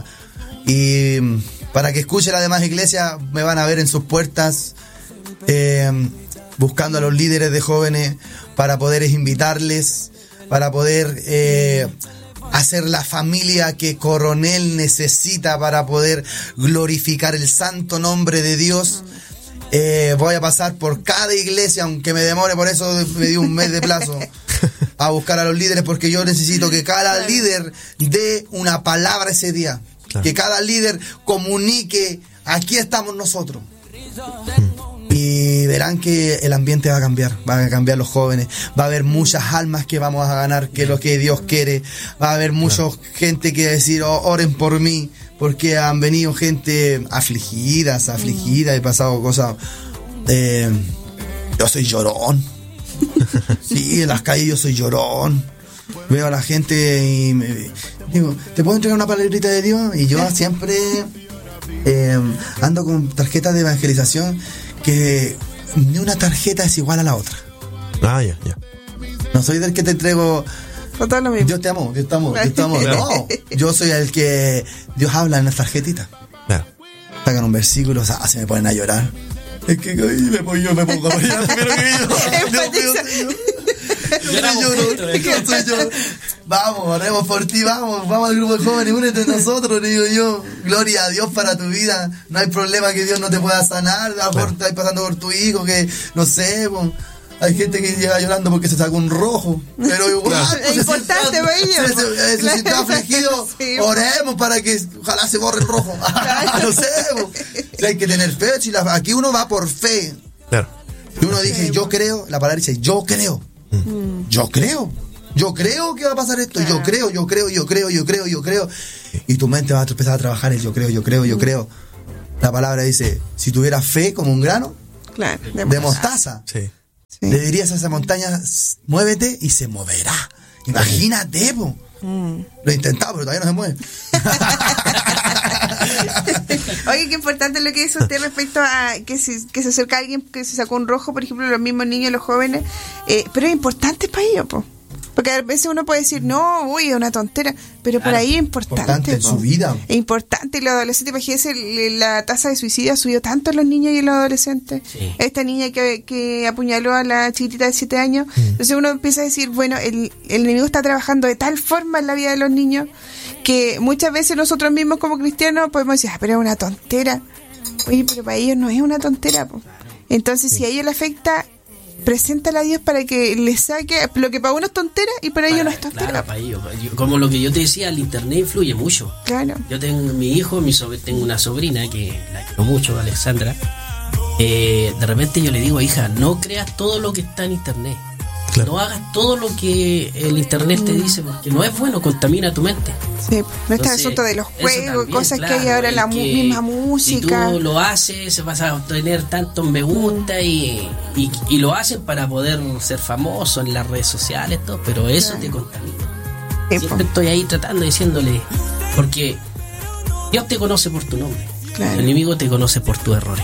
Y para que escuchen las demás iglesias, me van a ver en sus puertas, eh, buscando a los líderes de jóvenes para poder invitarles, para poder eh, hacer la familia que Coronel necesita para poder glorificar el santo nombre de Dios. Eh, voy a pasar por cada iglesia, aunque me demore, por eso me di un mes de plazo, a buscar a los líderes, porque yo necesito que cada líder dé una palabra ese día. Claro. Que cada líder comunique, aquí estamos nosotros. Mm. Y verán que el ambiente va a cambiar, van a cambiar los jóvenes, va a haber muchas almas que vamos a ganar, que es lo que Dios quiere, va a haber mucha claro. gente que decir, oh, oren por mí, porque han venido gente afligida, afligida, mm. he pasado cosas, eh, yo soy llorón, sí, en las calles yo soy llorón, veo a la gente y me digo, ¿te puedo entregar una palabrita de Dios? Y yo siempre eh, ando con tarjetas de evangelización que ni una tarjeta es igual a la otra. Ah, ya, ya. No soy del que te entrego Dios te amo, Dios te amo, Dios te amo. No, yo soy el que Dios habla en las tarjetitas. Claro. Sacan un versículo, o sea, se me ponen a llorar. Es que me pongo, yo me pongo a llorar primero que yo. Dios mío, Señor. Yo no lloro, yo soy yo. Vamos, oremos por ti, vamos, vamos al grupo de jóvenes, únete a nosotros, le digo yo. Gloria a Dios para tu vida. No hay problema que Dios no te pueda sanar. A lo mejor estás pasando por tu hijo, que no sé, pues, hay gente que llega llorando porque se sacó un rojo. Pero igual, claro. pues, es importante, se, se, se, se está afligido. Sí, oremos para que ojalá se borre el rojo. No sé, pues. Si hay que tener fe, si la, aquí uno va por fe. Claro. Y uno dice, yo creo, la palabra dice, yo creo. Mm. Yo creo. Yo creo que va a pasar esto. Claro. Yo creo, yo creo, yo creo, yo creo, yo creo. Y tu mente va a empezar a trabajar el yo creo, yo creo, yo mm. creo. La palabra dice, si tuvieras fe como un grano, claro, de, de mostaza, sí. Sí. le dirías a esa montaña, muévete y se moverá. Imagínate, po. Mm. Lo he intentado, pero todavía no se mueve. Oye, qué importante lo que dice usted respecto a que se, que se acerca a alguien que se sacó un rojo, por ejemplo, los mismos niños, los jóvenes, eh, pero es importante para ellos, po. Porque a veces uno puede decir, no, uy, es una tontera, pero claro, por ahí es importante. Importante en su vida. Es importante. Y los adolescentes, imagínense, la tasa de suicidio ha subido tanto en los niños y en los adolescentes. Sí. Esta niña que, que apuñaló a la chiquitita de siete años. Mm. Entonces uno empieza a decir, bueno, el, el enemigo está trabajando de tal forma en la vida de los niños que muchas veces nosotros mismos como cristianos podemos decir, ah, pero es una tontera. Oye, pero para ellos no es una tontera, po. Entonces, sí. si a ellos le afecta, preséntale a Dios para que le saque lo que para uno es tontera y para, para ellos no es tontera. Claro, para ellos. Como lo que yo te decía, el internet influye mucho. Claro. Yo tengo mi hijo, mi sobre, tengo una sobrina que la quiero mucho, Alexandra. Eh, de repente yo le digo, hija, no creas todo lo que está en internet. Claro. No hagas todo lo que el internet te dice, porque no es bueno, contamina tu mente. Sí, no está el asunto de los juegos, también, cosas claro, que hay ahora, la que, misma música. Si tú lo haces, vas a obtener tantos me gusta mm. y, y, y lo hacen para poder ser famoso en las redes sociales, todo, pero eso claro. te contamina. Sí, Siempre po. estoy ahí tratando, diciéndole, porque Dios te conoce por tu nombre, claro. el enemigo te conoce por tus errores.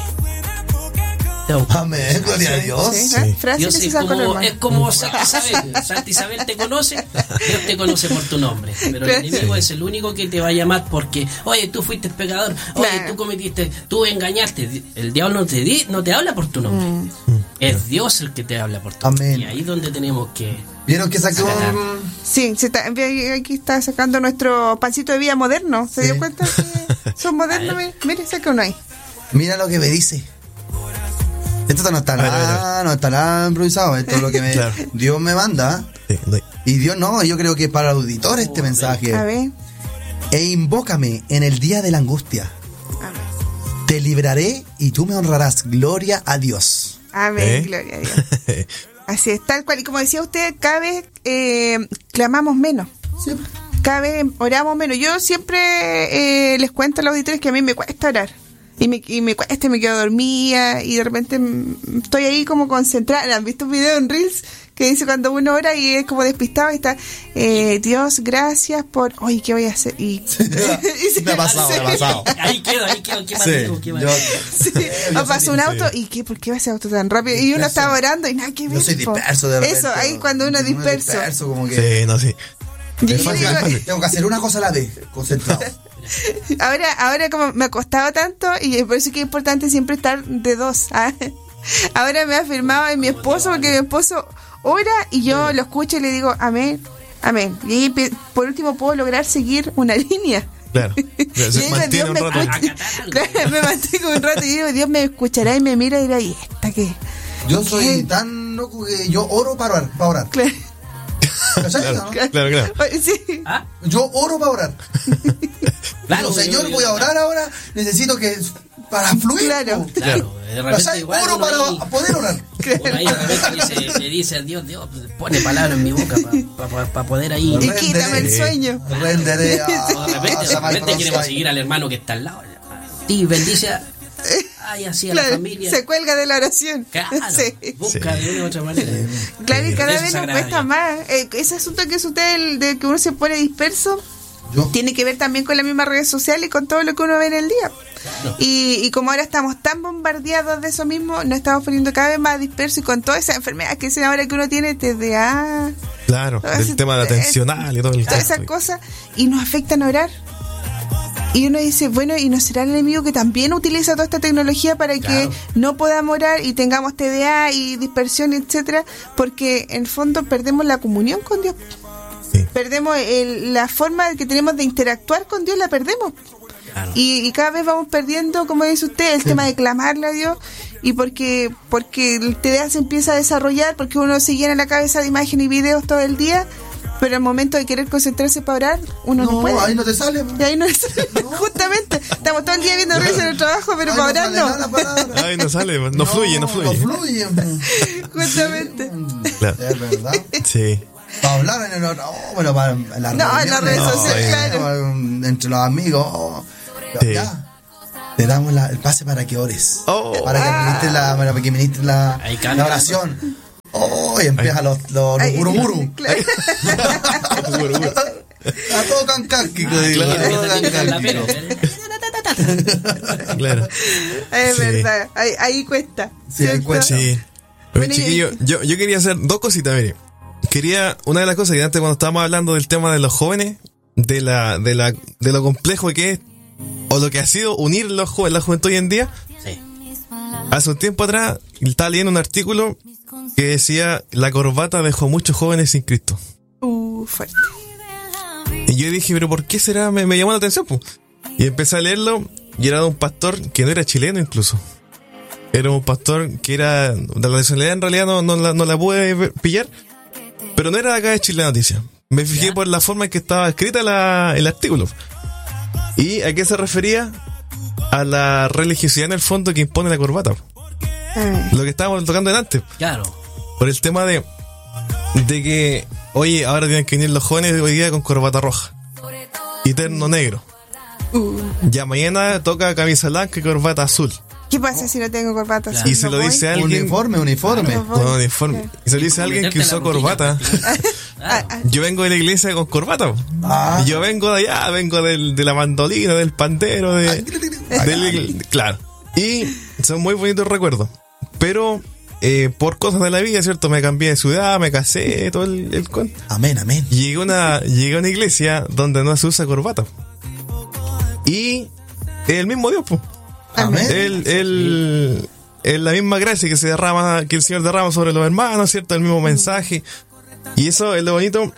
Amén, gloria a Dios. Sí, sí. Dios es, como, es como Santa Isabel. Santa Isabel te conoce, Dios te conoce por tu nombre. Pero el enemigo es el único que te va a llamar porque, oye, tú fuiste pecador, oye, claro. tú cometiste, tú engañaste. El diablo no te, di, no te habla por tu nombre. Mm. Es Dios el que te habla por tu nombre. Amén. Y ahí es donde tenemos que... ¿Vieron que sacó? Sí, se está, aquí está sacando nuestro pancito de vida moderno. ¿Se sí. dio cuenta que son modernos? Mire, mire, saca uno ahí. Mira lo que me dice. Esto no está nada, no está nada improvisado. Esto es lo que me, claro. Dios me manda. Sí, y Dios no, yo creo que para el auditor este oh, mensaje. A ver. E invócame en el día de la angustia. Amén. Te libraré y tú me honrarás. Gloria a Dios. Amén, ¿Eh? Gloria a Dios. Así es, tal cual. Y como decía usted, cada vez eh, clamamos menos. Sí. Cada vez oramos menos. Yo siempre eh, les cuento a los auditores que a mí me cuesta orar. Y me, y me cuesta, me quedo dormida y de repente estoy ahí como concentrada. ¿Han visto un video en Reels que dice cuando uno ora y es como despistado y está eh, Dios, gracias por... Oye, ¿qué voy a hacer? Y, sí, y se me ha pasado, me ha pasado. Ahí quedo, ahí quedo. ¿Qué más sí, digo? ¿Qué más digo? Sí, o pasó un auto sí. y ¿qué? ¿Por qué va ese auto tan rápido? Y uno estaba orando y nada que ver. Yo soy disperso de repente. Eso, ahí cuando uno es disperso. disperso como que... Sí, no, sí. Me fácil, digo, tengo que hacer una cosa a la vez, concentrado. Ahora, ahora como me ha costado tanto y por eso es que es importante siempre estar de dos. ¿Ah? Ahora me ha afirmado en mi esposo porque mi esposo ora y yo lo escucho y le digo amén, amén. Y ahí, por último puedo lograr seguir una línea. Claro, se digo, mantiene un me rato. Escucha, claro, me mantengo un rato y digo, Dios me escuchará y me mira y dirá, ¿y esta qué? Yo soy ¿Qué? tan loco que yo oro para orar. Para orar. Claro. Claro, ¿no? claro, claro. Sí. ¿Ah? Yo oro para orar. Claro, no, Señor, voy a orar ahora. Necesito que para fluir. Claro, claro. De repente, o sea, oro para ahí, poder orar. Uno ahí de repente le, le dice a Dios, Dios, pone palabras en mi boca para pa, pa poder ahí. Y quítame el sueño. Renderé a, de repente, de repente queremos seguir al hermano que está al lado. Y bendice a... Ay, así a claro, la familia. Se cuelga de la oración. Claro, sí. Busca sí. de una u otra manera. Claro, y cada vez nos cuesta más. Eh, ese asunto que es usted, el de que uno se pone disperso, ¿Yo? tiene que ver también con la misma redes sociales y con todo lo que uno ve en el día. Claro. Y, y como ahora estamos tan bombardeados de eso mismo, nos estamos poniendo cada vez más dispersos y con todas esas enfermedades que dicen ahora que uno tiene T D A. Claro, el tema de atencional y todo el Todas esas cosas. Y nos afectan a orar. Y uno dice, bueno, ¿y no será el enemigo que también utiliza toda esta tecnología para claro. que no podamos orar y tengamos T D A y dispersión, etcétera? Porque en el fondo perdemos la comunión con Dios. Sí. Perdemos el, la forma que tenemos de interactuar con Dios, la perdemos. Claro. Y, y cada vez vamos perdiendo, como dice usted, el sí. tema de clamarle a Dios. Y porque porque el T D A se empieza a desarrollar, porque uno se llena la cabeza de imágenes y videos todo el día. Pero al momento de querer concentrarse para orar, uno no, No, puede. ahí no te sale. po. Y ahí no es. Justamente. Estamos todo el día viendo redes en el trabajo, pero Ahí para no orar sale no. nada la palabra. Ay, no sale, no fluye, no fluye. No fluye. po. Justamente. Claro. Es verdad. Sí. Para hablar en el no, bueno, para en las No, en las redes No, sociales, eh. claro. entre los amigos. oh, Sí. Ya. Te damos la- el pase para que ores. Oh. Para que ministres la, para que ministres la, Ahí la cambia. oración. Oh, y empiezan los, los, los Ay, buruburu. claro. A todo cancánquico. digo, Claro, a todo empieza a tirar la cancánquico. pelo. Claro. Es Sí. verdad. Ahí, ahí cuesta. Sí, ahí ¿cierto? cuesta. Sí. Oye, Bueno, y- chiquillo, yo, yo quería hacer dos cositas, mire. Quería, una de las cosas que antes cuando estábamos hablando del tema de los jóvenes, de la, de la, de lo complejo que es, o lo que ha sido unir los jóvenes, la juventud hoy en día, Sí. hace un tiempo atrás estaba leyendo un artículo que decía la corbata dejó muchos jóvenes sin Cristo. Uh, fuerte. Y yo dije, pero ¿por qué será? Me, me llamó la atención, pues. Y empecé a leerlo y era de un pastor que no era chileno incluso. Era un pastor que era de la nacionalidad, en realidad no, no, la, no la pude ver- pillar, pero no era de acá de Chile la noticia. Me fijé Ya. por la forma en que estaba escrita la, el artículo. ¿Y a qué se refería? A la religiosidad en el fondo que impone la corbata. Ay. Lo que estábamos tocando antes. Claro. Por el tema de, de que, oye, ahora tienen que venir los jóvenes hoy día con corbata roja y terno negro. Uh, Ya mañana toca camisa blanca y corbata azul. ¿Qué pasa si no tengo corbata? Claro. Y se lo dice a alguien. Uniforme, uniforme. No voy. No, uniforme. Y se lo dice a alguien que usó corbata. Ah, ah, Yo vengo de la iglesia con corbata. Ah. Y yo vengo de allá, vengo del, de la mandolina, del pandero, de, del- claro. Y son muy bonitos recuerdos. Pero eh, por cosas de la vida, ¿cierto? Me cambié de ciudad, me casé, todo el, el cuento. Amén, amén. Y llegué a una, llegué a una iglesia donde no se usa corbata. Y el mismo Dios, pues. Amén. El, el, el- la misma gracia que se derrama, que el Señor derrama sobre los hermanos, ¿cierto? El mismo mensaje. Y eso es lo bonito.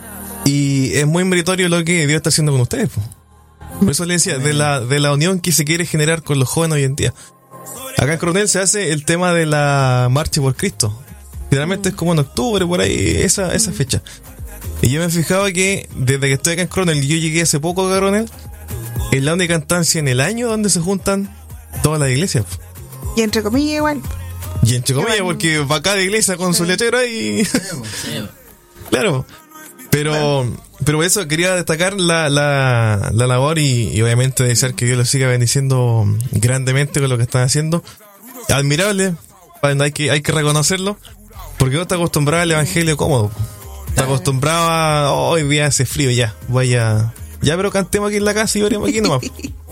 Y es muy meritorio lo que Dios está haciendo con ustedes, po. Por eso le decía, de la, de la unión que se quiere generar con los jóvenes hoy en día. Acá en Coronel se hace el tema de la marcha por Cristo. Generalmente es como en octubre, por ahí, esa, esa fecha. Y yo me he fijado que desde que estoy acá en Coronel, y yo llegué hace poco a Coronel, es la única instancia en el año donde se juntan todas las iglesias. y entre comillas igual. Y entre comillas, Qué porque va cada iglesia con su lechero ahí. Sí. Claro. Pero, pero por eso quería destacar la, la, la labor y, y obviamente desear que Dios los siga bendiciendo grandemente con lo que están haciendo. Admirable, hay que, hay que reconocerlo, porque uno está acostumbrado al evangelio cómodo. Está acostumbrado a, oh, hoy día hace frío, ya, vaya. Ya, pero cantemos aquí en la casa y oremos aquí nomás.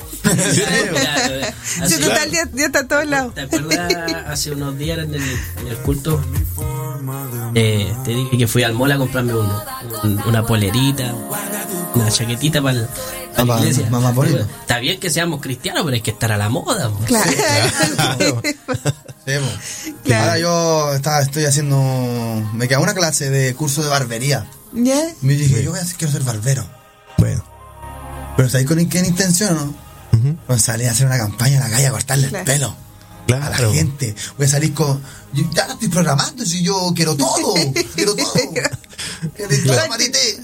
Si total, ya, ya está a todos lados. ¿Te acuerdas hace unos días en el, en el culto? Eh, te dije que fui al mall a comprarme uno, un- una polerita, una chaquetita para la Mamá- iglesia. mamá bonito. Está bien que seamos cristianos, pero hay que estar a la moda. po. Claro. Claro. Sí, po. Claro. Ahora yo estaba, estoy haciendo. Me queda una clase de curso de barbería. ¿Ya? Y me dije, yo voy a, quiero ser barbero. Bueno. Pero ¿sabéis con qué intención, no? Ujú. Pues salir a hacer una campaña en la calle a cortarle Claro. el pelo. Claro. A la gente. Voy a salir con. Yo ya estoy programando, si yo quiero todo. Quiero todo. Quiero todo, Marité.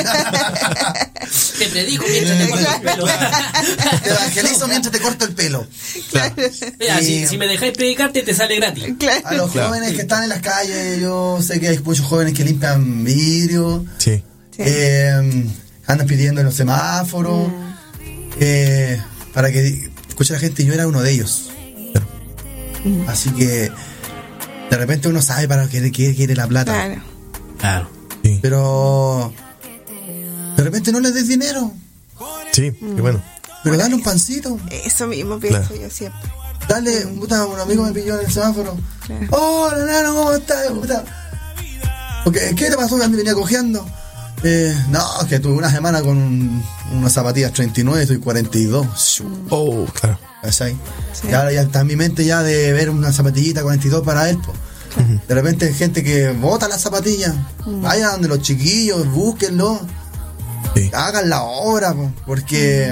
Te predico mientras te corto el pelo. Te evangelizo mientras te corto el pelo. Claro. Mira, si, Y- si me dejáis predicarte, te sale gratis. A Claro. los Claro. jóvenes que están en las calles, yo sé que hay muchos jóvenes que limpian vidrio, Sí. Sí. eh, andan pidiendo en los semáforos, eh, para que escuche la gente, yo era uno de ellos. Así que de repente uno sabe para qué quiere, quiere la plata, Claro. Claro. Sí. pero de repente no les des dinero, Sí, qué bueno. pero dale un pancito. Eso mismo pienso Claro. yo siempre. Dale, puta, un amigo me pilló en el semáforo. Claro. Oh, nano, ¿cómo estás? puta? Porque, ¿qué te pasó que venía cojeando? Eh, no, es que tuve una semana con un- unas zapatillas treinta y nueve y estoy cuarenta y dos. Shu, Oh, claro. ¿cachai? Sí. Y ahora ya está en mi mente ya de ver una zapatillita cuarenta y dos para él, po. De repente hay gente que bota las zapatillas. Vayan donde los chiquillos, búsquenlo. Sí. Hagan la obra, po, porque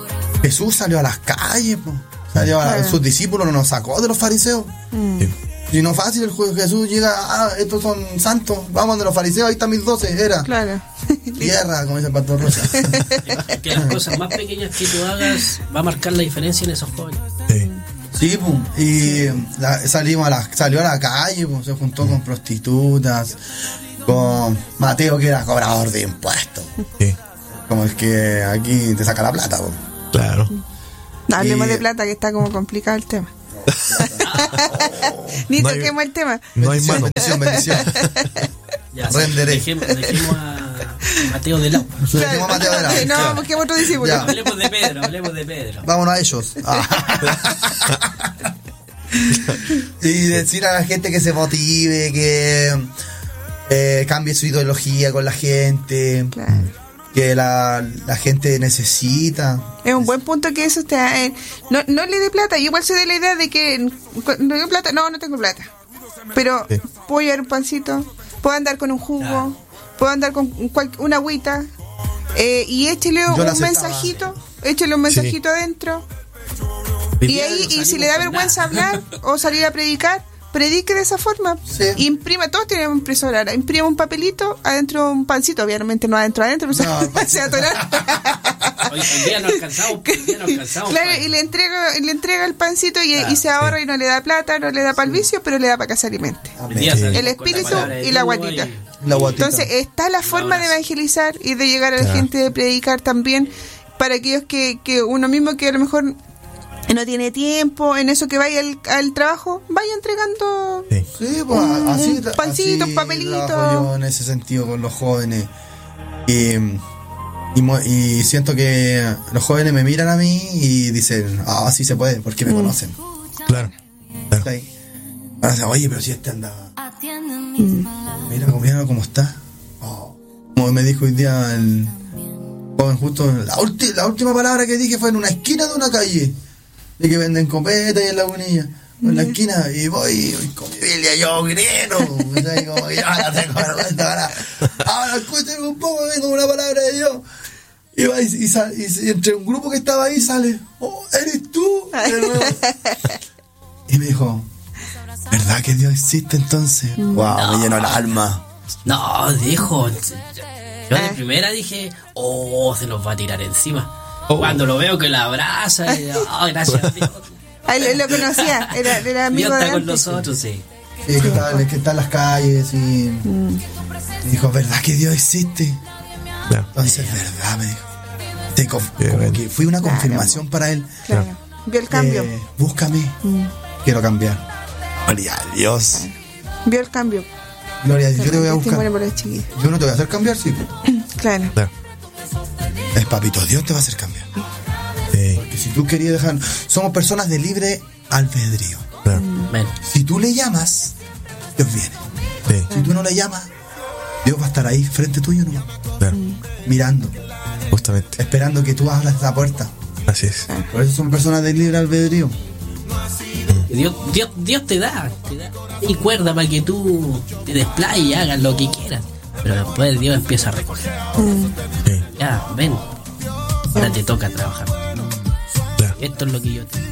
Jesús salió a las calles, po. Salió a Claro. sus discípulos, no nos sacó de los fariseos. Sí. Si no fácil, el juez Jesús llega, ah, estos son santos, vamos de los fariseos, ahí está mis doce, era. Claro. Tierra, como dice el pastor Rosa. Es que las cosas más pequeñas que tú hagas va a marcar la diferencia en esos jóvenes. Sí. Sí, pum. Y la, salimos a la, salió a la calle, pum, se juntó con prostitutas, con Mateo, que era cobrador de impuestos. Sí. Como el que aquí te saca la plata, pum. Claro. No hablemos Y- de plata, que está como complicado el tema. Ni No hay- toquemos el tema. No hay Bendición, mano. bendición, bendición. Ya, Renderé. Dejemos, dejemos a Mateo de Lau. Dejemos a Mateo de la- No, claro. busquemos otro discípulo. Ya. Hablemos de Pedro, hablemos de Pedro. Vámonos a ellos. Ah. Y decir a la gente que se motive, que eh, cambie su ideología con la gente, Claro. que la, la gente necesita. Es un buen punto que eso está. eh, no, no le dé plata. Yo igual soy de la idea de que. ¿No tengo plata? No, no tengo plata. Pero Sí. puedo llevar un pancito, puedo andar con un jugo, puedo andar con cual- una agüita. Eh, y échele Yo un la aceptaba. mensajito, échele un mensajito adentro. Y ahí, y si le da vergüenza hablar o salir a predicar, predique de esa forma. Sí. Imprima, todos tenemos impresora ahora. Imprima un papelito, adentro un pancito, obviamente no adentro, adentro, no, No, el se va a atorar. Hoy, hoy día no alcanzamos, hoy día no alcanzamos. Claro, para- y le entrega, y le entrega el pancito y, Claro, y se ahorra y no le da plata, no le da para el vicio, pero le da para que se alimente. Hoy día salimos El con la espíritu palabra de y la Dios guatita. y- La guatita. Entonces está la forma de abrazo. evangelizar y de llegar a la Claro. gente, de predicar también para aquellos que, que uno mismo que a lo mejor no tiene tiempo en eso que vaya al, al trabajo, vaya entregando. Sí. Sí, pues Un así, pancito, así un papelito. trabajo yo en ese sentido con los jóvenes. Y, y, mo- y siento que los jóvenes me miran a mí y dicen, ah, sí se puede, porque me conocen. Claro. Claro. ¿Sí? Ahora dicen, oye, pero si este anda, mira, cómo- mira cómo está. Oh. Como me dijo hoy día el joven, justo la, ulti- la última palabra que dije fue en una esquina de una calle, de que venden copeta y en la Lagunilla. En la esquina, y voy, y con mi Biblia yo grito, ¿sabes? Como que ya la tengo vergüenza, ahora, ahora escúchame un poco, vengo una palabra de Dios. Y, va, y, y, sal- y, y entre un grupo que estaba ahí sale, oh, ¿eres tú? De nuevo. Y me dijo, ¿verdad que Dios existe entonces? Wow, me llenó el alma. No, dijo. Yo de primera dije, oh, se nos va a tirar encima. Oh. Cuando lo veo que la abraza, y, oh, gracias a Dios. Ahí lo, lo conocía, era, era amigo Dios de está con antes. nosotros, sí. Sí, que está, que está en las calles y me dijo, ¿verdad que Dios existe? Claro. Entonces, ¿verdad? Me dijo. Te conf- Qué como bueno. que fui una Claro. confirmación para él. Claro. Vio el cambio, Eh, búscame. Quiero cambiar. Gloria a Dios. vio el cambio. Gloria a Dios. Yo te voy a Testimonio buscar. por los chiquillos. Yo no te voy a hacer cambiar, sí. Claro. Claro. Es papito, Dios te va a hacer cambiar. Sí. Que si tú querías dejar. Somos personas de libre albedrío. Claro. Ven. Si tú le llamas, Dios viene. Sí. Si tú no le llamas, Dios va a estar ahí frente tuyo, ¿no? Claro. Mirando, Justamente. esperando que tú abras la puerta. Así es. Por eso son personas de libre albedrío. Dios, Dios, Dios te da, te da y cuerda para que tú te desplayes y hagas lo que quieras. Pero después Dios empieza a recoger. Sí. Ya, ven. Ahora te toca trabajar. Claro. Esto es lo que yo te.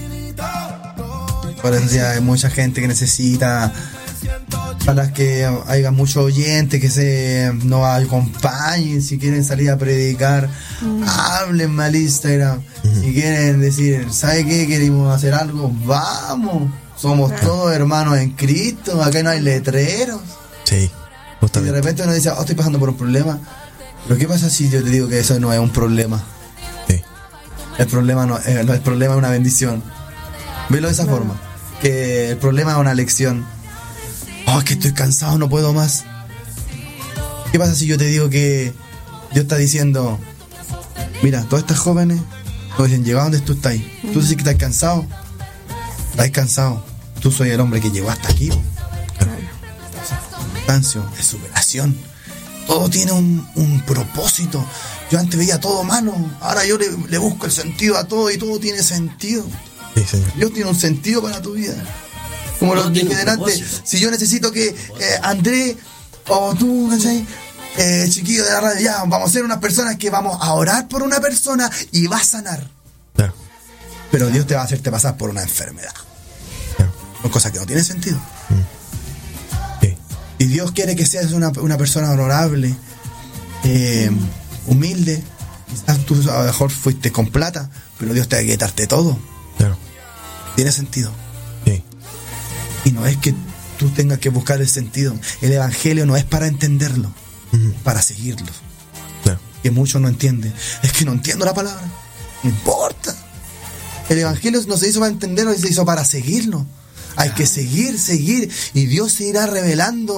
Por eso ya hay mucha gente que necesita, para que haya muchos oyentes que se nos acompañen, si quieren salir a predicar, háblenme al Instagram. Si quieren decir, ¿sabe qué? Queremos hacer algo, vamos. Somos todos hermanos en Cristo, acá no hay letreros. Sí. Y de Justamente. repente uno dice, oh, estoy pasando por un problema. Pero ¿qué pasa si yo te digo que eso no es un problema? Sí. El problema no, eh, el problema es una bendición. Velo de esa forma. Que el problema es una lección. Oh, es que estoy cansado, no puedo más. ¿Qué pasa si yo te digo que Dios está diciendo, mira, todas estas jóvenes nos dicen, llega donde tú estás. Tú dices que estás cansado. Estás cansado. Tú soy el hombre que llegó hasta aquí. Cansancio, de superación. Todo tiene un, un propósito. Yo antes veía todo malo. Ahora yo le, le busco el sentido a todo y todo tiene sentido. Sí, señor. Dios tiene un sentido para tu vida. Como lo Todo dije tiene un delante, propósito. si yo necesito que eh, André o tú, ¿cachai? Eh, chiquillo de la radio, ya, vamos a ser unas personas que vamos a orar por una persona y va a sanar. Claro. Pero Dios te va a hacerte pasar por una enfermedad. Claro. Son cosas que no tienen sentido. Mm. Y Dios quiere que seas una, una persona honorable, eh, humilde. Quizás tú a lo mejor fuiste con plata, pero Dios te va a quitarte todo. Claro. Tiene sentido. Sí. Y no es que tú tengas que buscar el sentido. El evangelio no es para entenderlo, Uh-huh. para seguirlo. Claro. Que muchos no entienden. Es que no entiendo la palabra. No importa. El evangelio no se hizo para entenderlo, se hizo para seguirlo. Hay que seguir, seguir, y Dios se irá revelando